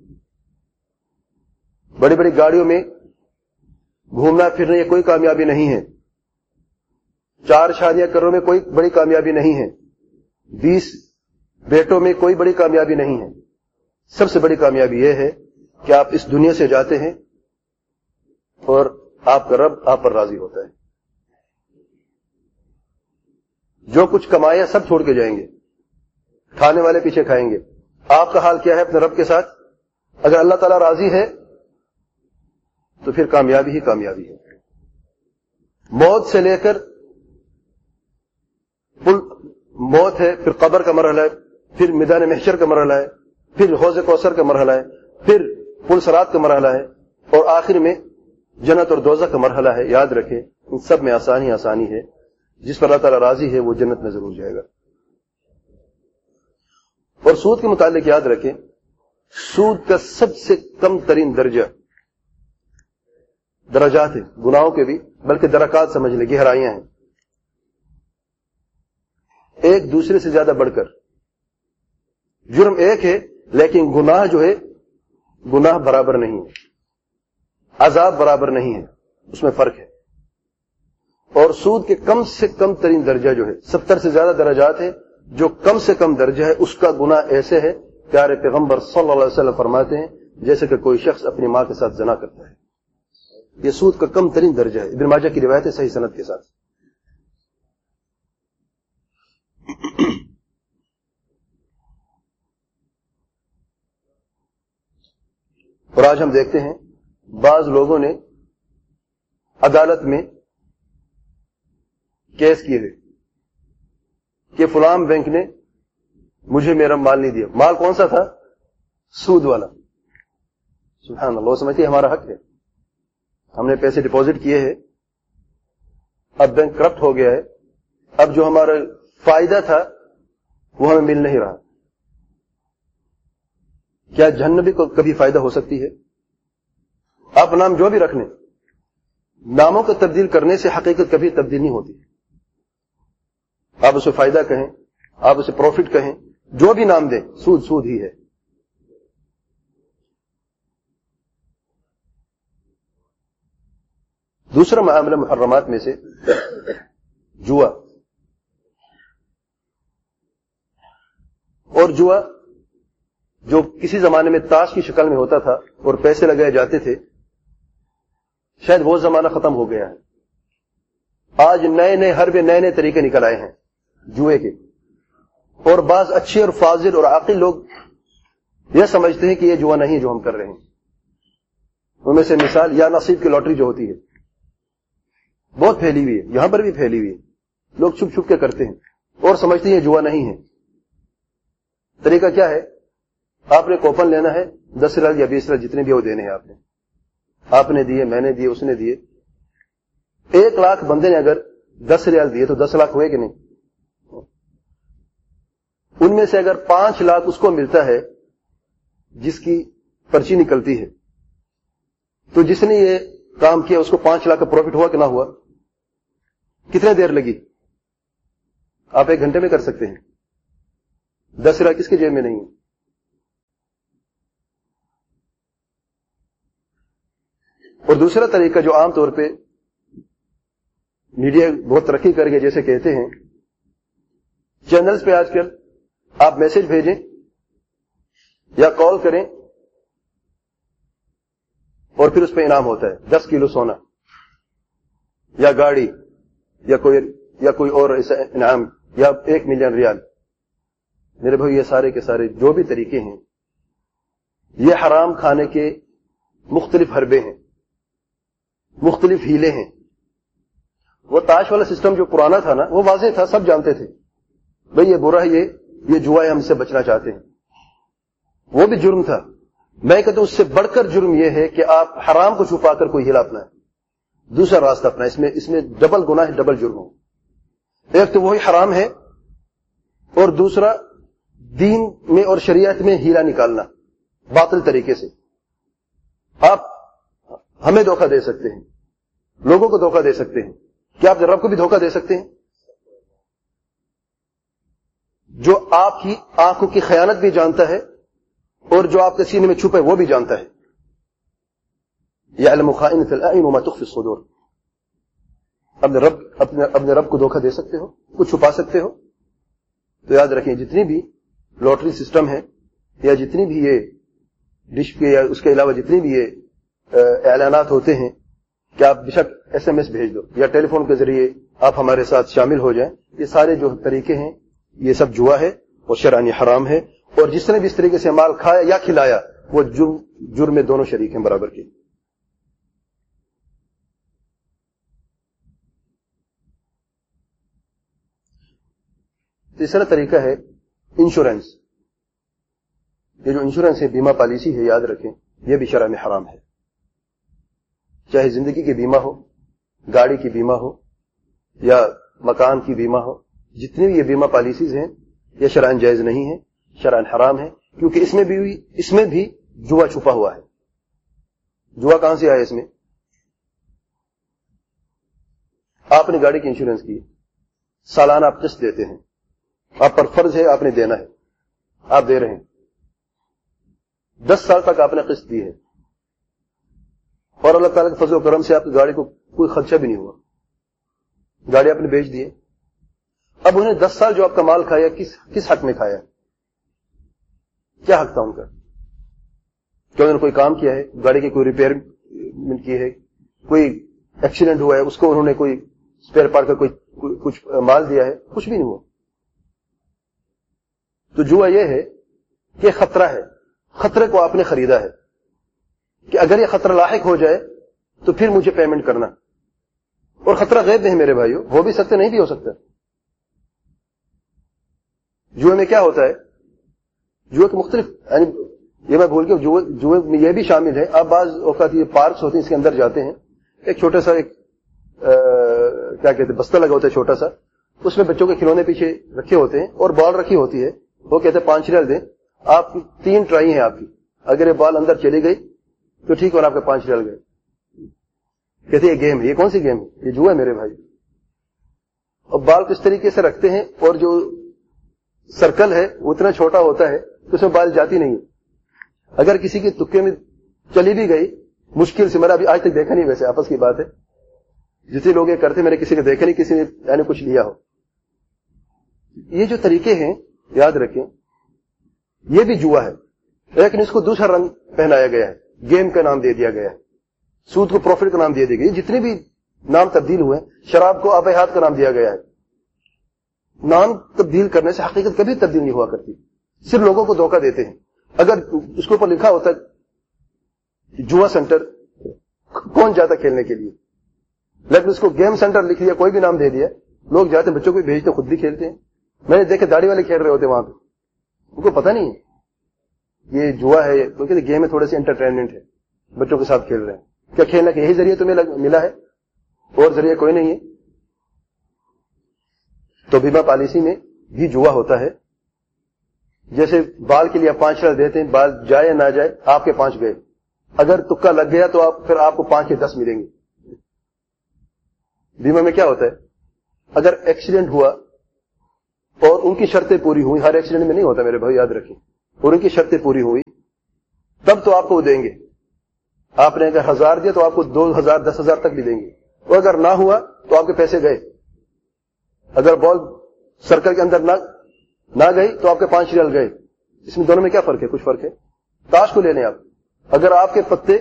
बड़ी बड़ी गाड़ियों में घूमना फिरना ये कोई कामयाबी नहीं है, चार शादियां करने में कोई बड़ी कामयाबी नहीं है, बीस बेटों में कोई बड़ी कामयाबी नहीं है। सबसे बड़ी कामयाबी यह है कि आप इस दुनिया से जाते हैं और आपका रब आप पर राजी होता है। जो कुछ कमाया सब छोड़ के जाएंगे, खाने वाले पीछे खाएंगे। आपका हाल क्या है अपने रब के साथ? अगर अल्लाह ताला राजी है तो फिर कामयाबी ही कामयाबी है। मौत से लेकर पुल मौत है, फिर कब्र का मरहला है, फिर मैदान महशर का मरहला है, फिर हौज़ कौसर का मरहला है, फिर पुल सरात का मरहला है और आखिर में जन्नत और दोज़ख का मरहला है। याद रखें, इन सब में आसानी आसानी है। जिस पर अल्लाह ताला राजी है वो जन्नत में जरूर जाएगा। और सूद के मुतालिक याद रखें, सूद का सबसे कम तरीन दर्जा दराजात है, गुनाहों के भी, बल्कि दरकात समझ ले, गहराइयां हैं, एक दूसरे से ज्यादा बढ़कर। जुर्म एक है लेकिन गुनाह जो है गुनाह बराबर नहीं है, अजाब बराबर नहीं है, उसमें फर्क है। और सूद के कम से कम तरीन दर्जा जो है, सत्तर से ज्यादा दराजात है, जो कम से कम दर्जा है उसका गुनाह ऐसे है, प्यारे पैगंबर सल्लल्लाहु अलैहि वसल्लम फरमाते हैं जैसे कि कोई शख्स अपनी मां के साथ जना करता है। यह सूद का कम तरीन दर्जा है। इब्न माजा की रिवायत है सही सनद के साथ। और आज हम देखते हैं बाज लोगों ने अदालत में کیس کیے ہوئے کہ فلاں بینک نے مجھے میرا مال نہیں دیا. مال کون سا تھا؟ سود والا. سبحان اللہ. وہ سمجھتے ہیں ہمارا حق ہے, ہم نے پیسے ڈپازٹ کیے ہیں, اب بینک کرپٹ ہو گیا ہے, اب جو ہمارا فائدہ تھا وہ ہمیں مل نہیں رہا. کیا جہنم بھی کبھی فائدہ ہو سکتی ہے؟ آپ نام جو بھی رکھ لیں, ناموں کو تبدیل کرنے سے حقیقت کبھی تبدیل نہیں ہوتی. آپ اسے فائدہ کہیں, آپ اسے پروفٹ کہیں, جو بھی نام دیں, سود سود ہی ہے. دوسرا معاملہ محرمات میں سے جوا. اور جوا جو کسی زمانے میں تاش کی شکل میں ہوتا تھا اور پیسے لگائے جاتے تھے, شاید وہ زمانہ ختم ہو گیا ہے. آج نئے نئے حربے نئے نئے طریقے نکل آئے ہیں جوئے کے, اور بعض اچھے اور فاضل اور عاقل لوگ یہ سمجھتے ہیں کہ یہ جوا نہیں جو ہم کر رہے ہیں. ان میں سے مثال یا نصیب کی لاٹری جو ہوتی ہے, بہت پھیلی ہوئی ہے, یہاں پر بھی پھیلی ہوئی ہے. لوگ چھپ چھپ کے کرتے ہیں اور سمجھتے ہیں یہ جوا نہیں ہے. طریقہ کیا ہے؟ آپ نے کوپن لینا ہے, دس ریال یا بیس ریال جتنے بھی وہ دینے ہیں. آپ نے آپ نے دیے, میں نے دیے, اس نے دیے. ایک لاکھ بندے نے اگر دس ریال دیے تو دس لاکھ ہوئے کہ نہیں؟ ان میں سے اگر پانچ لاکھ اس کو ملتا ہے جس کی پرچی نکلتی ہے, تو جس نے یہ کام کیا اس کو پانچ لاکھ کا پروفٹ ہوا کہ نہ ہوا؟ کتنے دیر لگی؟ آپ ایک گھنٹے میں کر سکتے ہیں. دس ریال کس کے جیب میں نہیں ہے؟ اور دوسرا طریقہ جو عام طور پہ میڈیا بہت ترقی کر گیا, جیسے کہتے ہیں چینلز پہ آج کل آپ میسج بھیجیں یا کال کریں اور پھر اس پہ انعام ہوتا ہے, دس کلو سونا یا گاڑی یا کوئی یا کوئی اور ایسا انعام یا ایک ملین ریال. میرے بھائی یہ سارے کے سارے جو بھی طریقے ہیں یہ حرام کھانے کے مختلف حربے ہیں, مختلف ہیلے ہیں. وہ تاش والا سسٹم جو پرانا تھا نا, وہ واضح تھا, سب جانتے تھے بھئی یہ برا ہے, یہ یہ جوا ہے, ہم سے بچنا چاہتے ہیں. وہ بھی جرم تھا. میں کہتا ہوں اس سے بڑھ کر جرم یہ ہے کہ آپ حرام کو چھپا کر کوئی ہیلا اپنائیں, دوسرا راستہ اپنا, اس میں اس میں ڈبل گناہ ہے, ڈبل جرم ہو. ایک تو وہی حرام ہے, اور دوسرا دین میں اور شریعت میں ہیلا نکالنا باطل طریقے سے. آپ ہمیں دھوکہ دے سکتے ہیں, لوگوں کو دھوکہ دے سکتے ہیں. کیا آپ رب کو بھی دھوکہ دے سکتے ہیں؟ جو آپ کی آنکھوں کی خیانت بھی جانتا ہے اور جو آپ کے سینے میں چھپے وہ بھی جانتا ہے. یعلم خائنۃ الاعین وما تخفی الصدور. اپنے رب اپنے اپنے رب کو دھوکہ دے سکتے ہو, کچھ چھپا سکتے ہو. تو یاد رکھیں جتنی بھی لاٹری سسٹم ہے یا جتنی بھی یہ ڈش کے یا اس کے علاوہ جتنی بھی یہ اعلانات ہوتے ہیں کہ آپ بے شک ایس ایم ایس بھیج دو یا ٹیلی فون کے ذریعے آپ ہمارے ساتھ شامل ہو جائیں, یہ سارے جو طریقے ہیں یہ سب جوا ہے اور شرعاً حرام ہے. اور جس نے بھی اس طریقے سے مال کھایا یا کھلایا وہ جرم جرم میں دونوں شریک ہیں برابر کے. تیسرا طریقہ ہے انشورنس. یہ جو انشورنس ہے, بیمہ پالیسی ہے, یاد رکھیں یہ بھی شرع میں حرام ہے. چاہے زندگی کی بیمہ ہو, گاڑی کی بیمہ ہو یا مکان کی بیمہ ہو, جتنی بھی یہ بیمہ پالیسیز ہیں یہ شرعاً جائز نہیں ہے, شرعاً حرام ہے. کیونکہ اس میں بھی اس میں بھی جوا چھپا ہوا ہے. جوا کہاں سے آیا اس میں؟ آپ نے گاڑی کی انشورنس کی, سالانہ آپ قسط دیتے ہیں, آپ پر فرض ہے آپ نے دینا ہے, آپ دے رہے ہیں, دس سال تک آپ نے قسط دی ہے اور اللہ تعالیٰ کے فضل و کرم سے آپ کی گاڑی کو کوئی خدشہ بھی نہیں ہوا, گاڑی آپ نے بیچ دی ہے. اب انہیں دس سال جو آپ کا مال کھایا کس کس حق میں کھایا؟ کیا حق تھا ان کا؟ کیا انہوں نے کوئی کام کیا ہے, گاڑی کی کوئی ریپیئر کی ہے, کوئی ایکسیڈنٹ ہوا ہے اس کو انہوں نے کوئی اسپیئر پارٹ کا کوئی کچھ مال دیا ہے؟ کچھ بھی نہیں ہوا. تو جوا یہ ہے کہ خطرہ ہے, خطرے کو آپ نے خریدا ہے کہ اگر یہ خطرہ لاحق ہو جائے تو پھر مجھے پیمنٹ کرنا, اور خطرہ غیب میں ہے میرے بھائیوں, ہو بھی سکتا نہیں بھی ہو سکتا. جوئے میں کیا ہوتا ہے, جوئے کے مختلف, یعنی یہ میں بھول کے جوئے میں یہ بھی شامل ہے. آپ بعض اوقات یہ پارکس ہوتے ہیں اس کے اندر جاتے ہیں, ایک چھوٹا سا ایک کیا کہتے ہیں بستہ لگا ہوتا ہے چھوٹا سا, اس میں بچوں کے کھلونے پیچھے رکھے ہوتے ہیں اور بال رکھی ہوتی ہے. وہ کہتے ہیں پانچ ریال دیں, آپ کی تین ٹرائی ہیں آپ کی, اگر یہ بال اندر چلی گئی تو ٹھیک, اور آپ کے پانچ ریال گئے. کہتے ہیں یہ گیم ہے. یہ کون سی گیم ہے؟ یہ جوا ہے میرے بھائی. اور بال کس طریقے سے رکھتے ہیں, اور جو سرکل ہے وہ اتنا چھوٹا ہوتا ہے کہ اس میں بال جاتی نہیں. اگر کسی کے تکے میں چلی بھی گئی مشکل سے, میں نے ابھی آج تک دیکھا نہیں, ویسے آپس کی بات ہے, جتنے لوگ یہ کرتے میں نے کسی نے دیکھا نہیں کسی نے یعنی کچھ لیا ہو. یہ جو طریقے ہیں یاد رکھیں, یہ بھی جوا ہے, لیکن اس کو دوسرا رنگ پہنایا گیا ہے, گیم کا نام دے دیا گیا ہے, سود کو پروفٹ کا نام دے دیا گیا. جتنے بھی نام تبدیل ہوئے, شراب کو آبیات کا نام دیا گیا ہے. نام تبدیل کرنے سے حقیقت کبھی تبدیل نہیں ہوا کرتی, صرف لوگوں کو دھوکہ دیتے ہیں. اگر اس کے اوپر لکھا ہوتا جوا سینٹر, کون جاتا کھیلنے کے لیے, لیکن اس کو گیم سینٹر لکھ دیا, کوئی بھی نام دے دیا, لوگ جاتے ہیں, بچوں کو بھیجتے, خود بھی کھیلتے ہیں. میں نے دیکھے داڑھی والے کھیل رہے ہوتے وہاں پہ, ان کو پتہ نہیں ہے یہ جوا ہے, کیونکہ گیم میں تھوڑے سے انٹرٹینمنٹ ہے, بچوں کے ساتھ کھیل رہے ہیں. کیا کھیلنا کہ یہی ذریعہ تمہیں ملا ہے, اور ذریعہ کوئی نہیں ہے؟ تو بیمہ پالیسی میں بھی جوا ہوتا ہے. جیسے بال کے لیے آپ پانچ ریال دیتے ہیں, بال جائے نہ جائے, آپ کے پانچ گئے, اگر تکا لگ گیا تو آپ پھر آپ کو پانچ کے دس ملیں گے. بیمہ میں کیا ہوتا ہے, اگر ایکسیڈنٹ ہوا اور ان کی شرطیں پوری ہوئی, ہر ایکسیڈنٹ میں نہیں ہوتا میرے بھائی یاد رکھیں, اور ان کی شرطیں پوری ہوئی تب تو آپ کو وہ دیں گے. آپ نے اگر ہزار دیا تو آپ کو دو ہزار دس ہزار تک بھی دیں گے, اور اگر نہ ہوا تو آپ کے پیسے گئے. اگر بال سرکل کے اندر نہ نہ گئی تو آپ کے پانچ ریال گئے. اس میں دونوں میں کیا فرق ہے؟ کچھ فرق ہے. تاش کو لے لیں آپ, اگر آپ کے پتے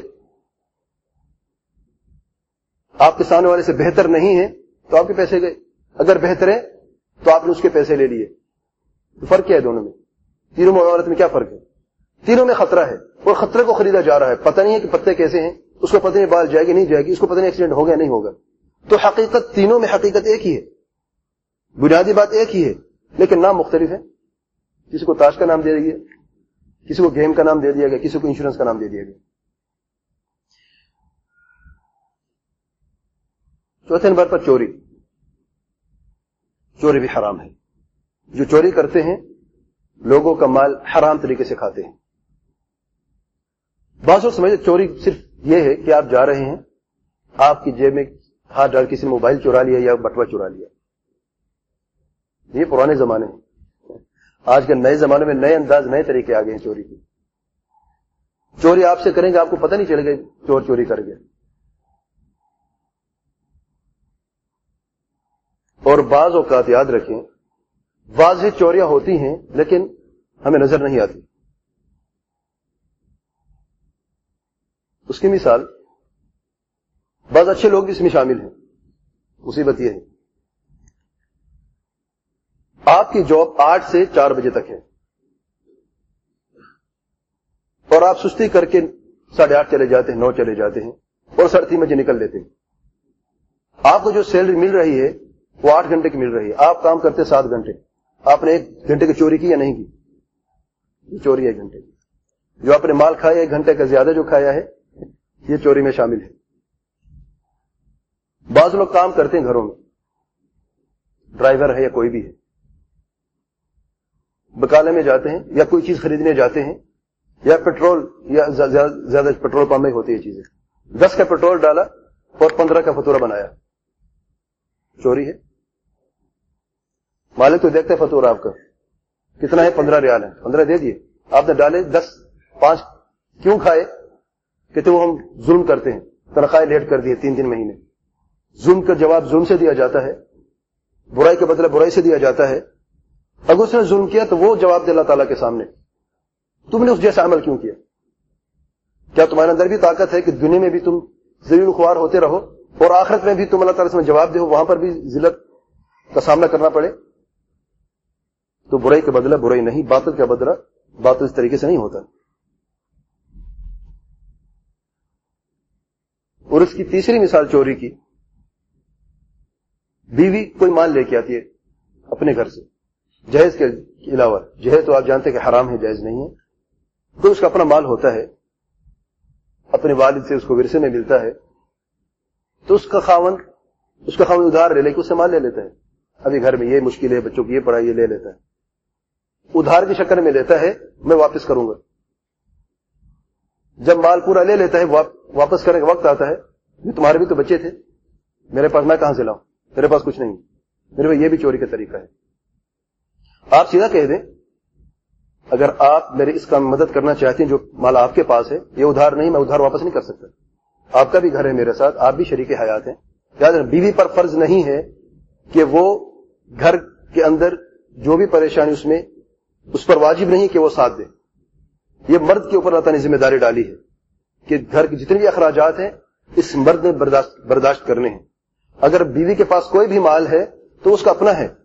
آپ کے سامنے والے سے بہتر نہیں ہیں تو آپ کے پیسے گئے, اگر بہتر ہیں تو آپ نے اس کے پیسے لے لیے. تو فرق کیا ہے دونوں میں؟ تینوں معاملات میں کیا فرق ہے؟ تینوں میں خطرہ ہے, اور خطرے کو خریدا جا رہا ہے. پتہ نہیں ہے کہ پتے کیسے ہیں, اس کو پتہ نہیں بال جائے گی نہیں جائے گی, اس کو پتہ نہیں ایکسیڈنٹ ہوگا نہیں ہوگا. تو حقیقت تینوں میں حقیقت ایک ہی ہے, بنیادی بات ایک ہی ہے, لیکن نام مختلف ہے. کسی کو تاش کا نام دے دیا, کسی کو گیم کا نام دے دیا گیا, کسی کو انشورنس کا نام دے دیا گیا. چوتھے نمبر پر چوری. چوری بھی حرام ہے. جو چوری کرتے ہیں لوگوں کا مال حرام طریقے سے کھاتے ہیں. بعض لوگ سمجھتے چوری صرف یہ ہے کہ آپ جا رہے ہیں, آپ کی جیب میں ہاتھ ڈال کسی نے موبائل چورا لیا یا بٹوا چورا لیا. یہ پرانے زمانے ہیں. آج کے نئے زمانے میں نئے انداز نئے طریقے آ گئے ہیں چوری کے. چوری آپ سے کریں گے, آپ کو پتہ نہیں چلے گا چور چوری کر گیا. اور بعض اوقات یاد رکھیں واضح چوریاں ہوتی ہیں لیکن ہمیں نظر نہیں آتی. اس کی مثال بعض اچھے لوگ اس میں شامل ہیں. مصیبت یہ ہے آپ کی جاب آٹھ سے چار بجے تک ہے, اور آپ سستی کر کے ساڑھے آٹھ چلے جاتے ہیں, نو چلے جاتے ہیں, اور ساڑھے تین بجے نکل لیتے ہیں. آپ کو جو سیلری مل رہی ہے وہ آٹھ گھنٹے کی مل رہی ہے, آپ کام کرتے سات گھنٹے. آپ نے ایک گھنٹے کی چوری کی یا نہیں کی؟ یہ چوری ہے ایک گھنٹے کی. جو آپ نے مال کھایا ایک گھنٹے کا زیادہ جو کھایا ہے یہ چوری میں شامل ہے. بعض لوگ کام کرتے ہیں گھروں میں, ڈرائیور ہے یا کوئی بھی ہے, بکالے میں جاتے ہیں یا کوئی چیز خریدنے جاتے ہیں, یا پیٹرول یا زیادہ پیٹرول پمپ میں ہوتی ہے چیزیں, دس کا پیٹرول ڈالا اور پندرہ کا فاتورہ بنایا, چوری ہے. مالک تو دیکھتے فاتورہ آپ کا کتنا ہے, پندرہ ریال ہے, پندرہ دے دیے. آپ نے ڈالے دس, پانچ کیوں کھائے؟ کہتے وہ ہم ظلم کرتے ہیں, تنخواہیں لیٹ کر دیے تین تین مہینے. ظلم کا جواب ظلم سے دیا جاتا ہے, برائی کا بدلہ برائی سے دیا جاتا ہے. اگر اس نے ظلم کیا تو وہ جواب دے اللہ تعالیٰ کے سامنے, تم نے اس جیسا عمل کیوں کیا؟ کیا تمہارے اندر بھی طاقت ہے کہ دنیا میں بھی تم ذلیل و خوار ہوتے رہو اور آخرت میں بھی تم اللہ تعالیٰ سے جواب دو, وہاں پر بھی ذلت کا سامنا کرنا پڑے؟ تو برائی کا بدلہ برائی نہیں, باطل کا بدلہ باطل اس طریقے سے نہیں ہوتا. اور اس کی تیسری مثال چوری کی, بیوی کوئی مال لے کے آتی ہے اپنے گھر سے جہیز کے علاوہ، جہیز تو آپ جانتے ہیں کہ حرام ہے، جائز نہیں ہے، تو اس کا اپنا مال ہوتا ہے، اپنے والد سے اس کو ورثے میں ملتا ہے، تو اس کا خاوند اس کا خاوند ادھار لے لے کے اس سے مال لے لیتا ہے. ابھی گھر میں یہ مشکل ہے، بچوں کی یہ پڑھائی، یہ لے لیتا ہے، ادھار کی شکل میں لیتا ہے، میں واپس کروں گا. جب مال پورا لے لیتا ہے، واپس کرنے کا وقت آتا ہے، تمہارے بھی تو بچے تھے، میرے پاس میں کہاں سے لاؤں، میرے پاس کچھ نہیں، میرے بھائی یہ بھی چوری کا طریقہ ہے. آپ سیدھا کہہ دیں اگر آپ میرے اس کام میں مدد کرنا چاہتے ہیں، جو مال آپ کے پاس ہے یہ ادھار نہیں، میں ادھار واپس نہیں کر سکتا، آپ کا بھی گھر ہے میرے ساتھ، آپ بھی شریک حیات ہیں. یاد رکھیں بیوی پر فرض نہیں ہے کہ وہ گھر کے اندر جو بھی پریشانی اس میں اس پر واجب نہیں کہ وہ ساتھ دے. یہ مرد کے اوپر اللہ تعالیٰ نے ذمہ داری ڈالی ہے کہ گھر کے جتنے بھی اخراجات ہیں اس مرد نے برداشت برداشت کرنے ہیں. اگر بیوی کے پاس کوئی بھی مال ہے تو اس کا اپنا ہے،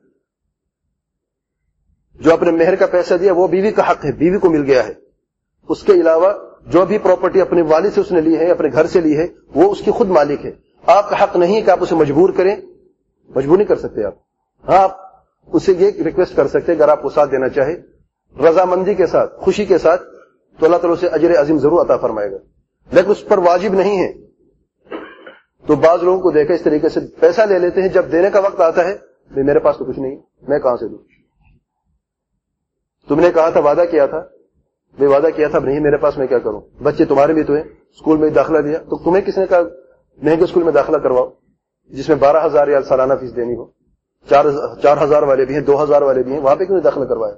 جو اپنے مہر کا پیسہ دیا وہ بیوی کا حق ہے، بیوی کو مل گیا ہے. اس کے علاوہ جو بھی پراپرٹی اپنے والد سے اس نے لی ہے، اپنے گھر سے لی ہے، وہ اس کی خود مالک ہے. آپ کا حق نہیں ہے کہ آپ اسے مجبور کریں، مجبور نہیں کر سکتے آپ. ہاں آپ اسے یہ ریکویسٹ کر سکتے اگر آپ کو ساتھ دینا چاہے رضامندی کے ساتھ، خوشی کے ساتھ، تو اللہ تعالیٰ اسے اجر عظیم ضرور عطا فرمائے گا، لیکن اس پر واجب نہیں ہے. تو بعض لوگوں کو دیکھا اس طریقے سے پیسہ لے لیتے ہیں، جب دینے کا وقت آتا ہے میرے پاس تو کچھ نہیں، میں کہاں سے دوں، تم نے کہا تھا، وعدہ کیا تھا، میں وعدہ کیا تھا نہیں میرے پاس، میں کیا کروں، بچے تمہارے بھی تو ہیں، اسکول میں داخلہ دیا تو تمہیں کس نے کہا مہنگے اسکول میں داخلہ کرواؤ جس میں بارہ ہزار یا سالانہ فیس دینی ہو، چار چار ہزار والے بھی ہیں، دو ہزار والے بھی ہیں، وہاں پہ کیوں نہیں داخلہ کروایا.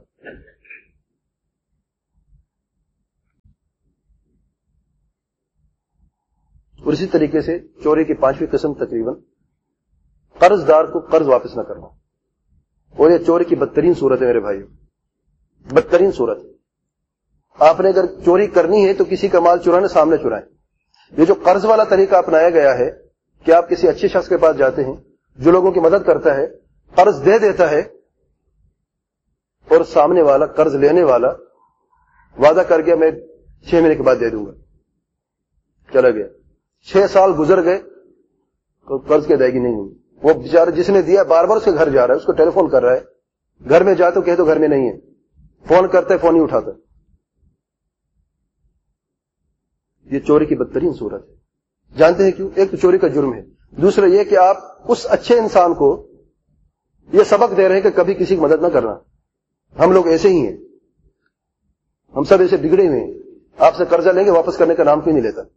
اور اسی طریقے سے چوری کی پانچویں قسم تقریباً قرض دار کو قرض واپس نہ کرنا، اور یہ چوری کی بدترین صورت ہے میرے بھائیو، بدترین صورت ہے. آپ نے اگر چوری کرنی ہے تو کسی کا مال چرانے سامنے چرائیں. یہ جو قرض والا طریقہ اپنایا گیا ہے کہ آپ کسی اچھے شخص کے پاس جاتے ہیں جو لوگوں کی مدد کرتا ہے، قرض دے دیتا ہے، اور سامنے والا قرض لینے والا وعدہ کر گیا میں چھ مہینے کے بعد دے دوں گا، چلا گیا، چھ سال گزر گئے تو قرض کی ادائیگی نہیں ہوئی. وہ بیچارہ جس نے دیا بار بار اس کے گھر جا رہا ہے، اس کو ٹیلی فون کر رہا ہے، گھر میں جا تو کہ تو گھر میں نہیں ہے، فون کرتے فون نہیں اٹھاتا. یہ چوری کی بدترین صورت ہے. جانتے ہیں کیوں؟ ایک تو چوری کا جرم ہے، دوسرا یہ کہ آپ اس اچھے انسان کو یہ سبق دے رہے ہیں کہ کبھی کسی کی مدد نہ کرنا. ہم لوگ ایسے ہی ہیں، ہم سب ایسے بگڑے ہوئے ہیں، آپ سے قرضہ لیں گے واپس کرنے کا نام کیوں نہیں لیتا.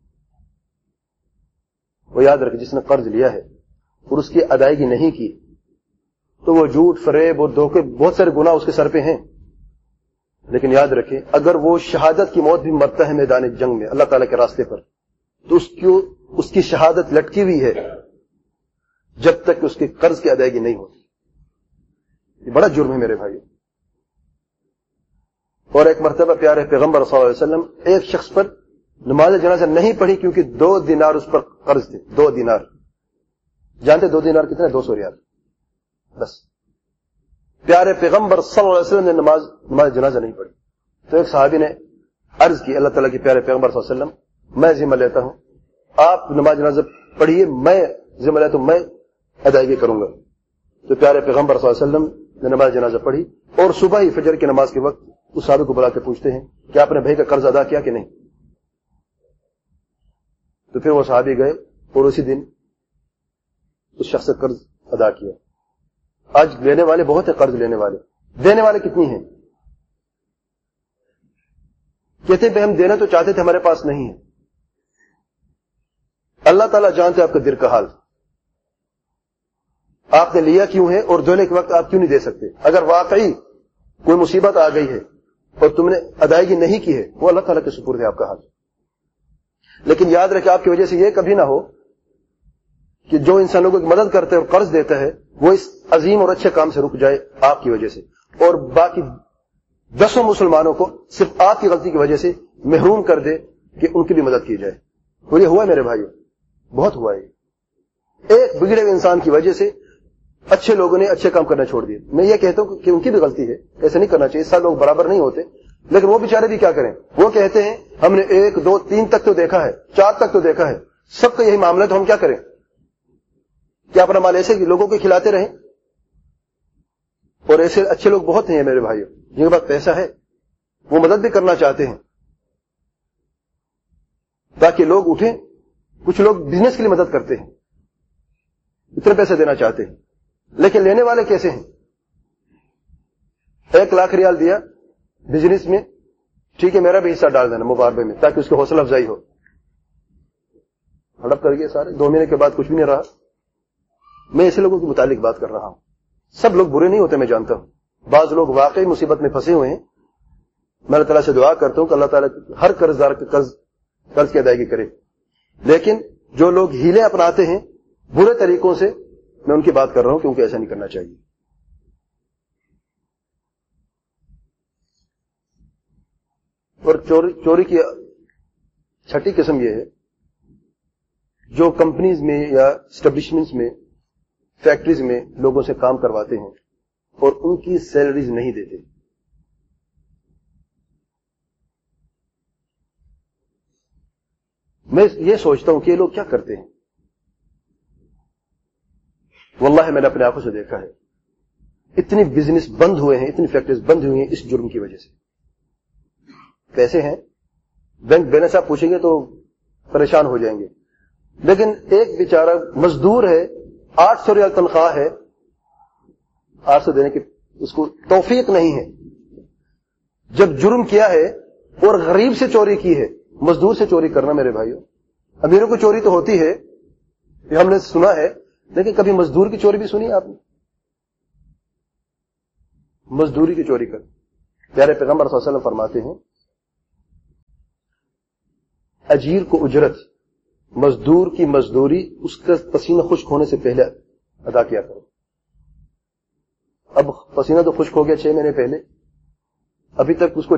وہ یاد رکھے جس نے قرض لیا ہے اور اس کی ادائیگی نہیں کی تو وہ جھوٹ، فریب اور دھوکے، بہت سارے گناہ اس کے سر پہ ہیں. لیکن یاد رکھیں اگر وہ شہادت کی موت بھی مرتا ہے میدان جنگ میں اللہ تعالیٰ کے راستے پر، تو اس کی اس کی شہادت لٹکی ہوئی ہے جب تک کہ اس کے قرض کی ادائیگی نہیں ہوتی. یہ بڑا جرم ہے میرے بھائی. اور ایک مرتبہ پیارے پیغمبر صلی اللہ علیہ وسلم ایک شخص پر نماز جنازہ نہیں پڑھی کیونکہ دو دینار اس پر قرض تھے. دو دینار، جانتے دو دینار کتنے؟ دو سو ریال. بس پیارے پیغمبر صلی اللہ علیہ وسلم نے نماز نماز جنازہ نہیں پڑھی. تو ایک صحابی نے عرض کی اللہ تعالیٰ کے پیارے پیغمبر صلی اللہ علیہ وسلم میں ذمہ لیتا ہوں، آپ نماز جنازہ پڑھیے، میں ذمہ لیتا ہوں، میں ادائیگی کروں گا. تو پیارے پیغمبر صلی اللہ علیہ وسلم نے نماز جنازہ پڑھی اور صبح ہی فجر کی نماز کے وقت اس صحابی کو بلا کے پوچھتے ہیں کہ آپ نے بھائی کا قرض ادا کیا کہ نہیں. تو پھر وہ صحابی گئے اور اسی دن اس شخص سے قرض ادا کیا. آج لینے والے بہت ہیں، قرض لینے والے، دینے والے کتنی ہیں؟ کہتے ہیں ہم دینا تو چاہتے تھے ہمارے پاس نہیں ہے. اللہ تعالیٰ جانتے آپ کا دل کا حال، آپ نے لیا کیوں ہے اور دینے کے وقت آپ کیوں نہیں دے سکتے. اگر واقعی کوئی مصیبت آ گئی ہے اور تم نے ادائیگی نہیں کی ہے وہ اللہ تعالیٰ کے سپرد ہے آپ کا حال. لیکن یاد رکھے آپ کی وجہ سے یہ کبھی نہ ہو کہ جو انسان لوگوں کی مدد کرتا ہے اور قرض دیتا ہے وہ اس عظیم اور اچھے کام سے رک جائے آپ کی وجہ سے، اور باقی دسوں مسلمانوں کو صرف آپ کی غلطی کی وجہ سے محروم کر دے کہ ان کی بھی مدد کی جائے. تو یہ ہوا میرے بھائیو، بہت ہوا ہے. ایک بگڑے ہوئے انسان کی وجہ سے اچھے لوگوں نے اچھے کام کرنا چھوڑ دیے. میں یہ کہتا ہوں کہ ان کی بھی غلطی ہے، ایسا نہیں کرنا چاہیے، سب لوگ برابر نہیں ہوتے، لیکن وہ بیچارے بھی کیا کریں. وہ کہتے ہیں ہم نے ایک دو تین تک تو دیکھا ہے، چار تک تو دیکھا ہے، سب کا یہی معاملہ، تو ہم کیا کریں. क्या अपना माल ऐसे कि लोगों को खिलाते रहें? और ऐसे अच्छे लोग बहुत हैं मेरे भाइयों, जिनके पास पैसा है, वो मदद भी करना चाहते हैं ताकि लोग उठें। कुछ लोग बिजनेस के लिए मदद करते हैं, इतने पैसे देना चाहते हैं, लेकिन लेने वाले कैसे हैं? एक लाख रियाल दिया बिजनेस में, ठीक है मेरा भी हिस्सा डाल देना मुबारबे में, ताकि उसकी हौसला अफजाई हो। हड़प कर गए सारे, दो महीने के बाद कुछ भी नहीं रहा। मैं ऐसे लोगों के मुतालिक बात कर रहा हूं। सब लोग बुरे नहीं होते, मैं जानता हूं। बाज लोग वाकई मुसीबत में फंसे हुए हैं। मैं अल्लाह ताला से दुआ करता हूं कि अल्लाह ताला हर कर्जदार के कर्ज कर्ज की अदायगी करे। लेकिन जो लोग हीले अपनाते हैं बुरे तरीकों से, मैं उनकी बात कर रहा हूं कि उनको ऐसा नहीं करना चाहिए। और चोरी चोरी की छठी किस्म यह है, जो कंपनीज में या एस्टेब्लिशमेंट्स में, फैक्ट्रीज में लोगों से काम करवाते हैं और उनकी सैलरीज नहीं देते। मैं ये सोचता हूं कि ये लोग क्या करते हैं। वल्लाह मैंने अपने आंखों से देखा है, इतनी बिजनेस बंद हुए हैं, इतनी फैक्ट्रीज बंद हुई हैं इस जुर्म की वजह से। पैसे हैं, बैंक बैलेंस आप पूछेंगे तो परेशान हो जाएंगे। लेकिन एक बेचारा मजदूर है, आठ सौ रियाल तनख्वाह है, आठ सौ देने की उसको तौफीक नहीं है। जब जुर्म किया है और गरीब से चोरी की है, मजदूर से चोरी करना मेरे भाइयों, अमीरों को चोरी तो होती है, ये हमने सुना है, लेकिन कभी मजदूर की चोरी भी सुनी आपने? मजदूरी की चोरी कर। प्यारे पैगंबर सल्लल्लाहु अलैहि वसल्लम फरमाते हैं, अजीर को उजरत, मजदूर की मजदूरी उसका पसीना खुश्क होने से पहले अदा किया करो। अब पसीना तो खुश्क हो गया छह महीने पहले, अभी तक उसको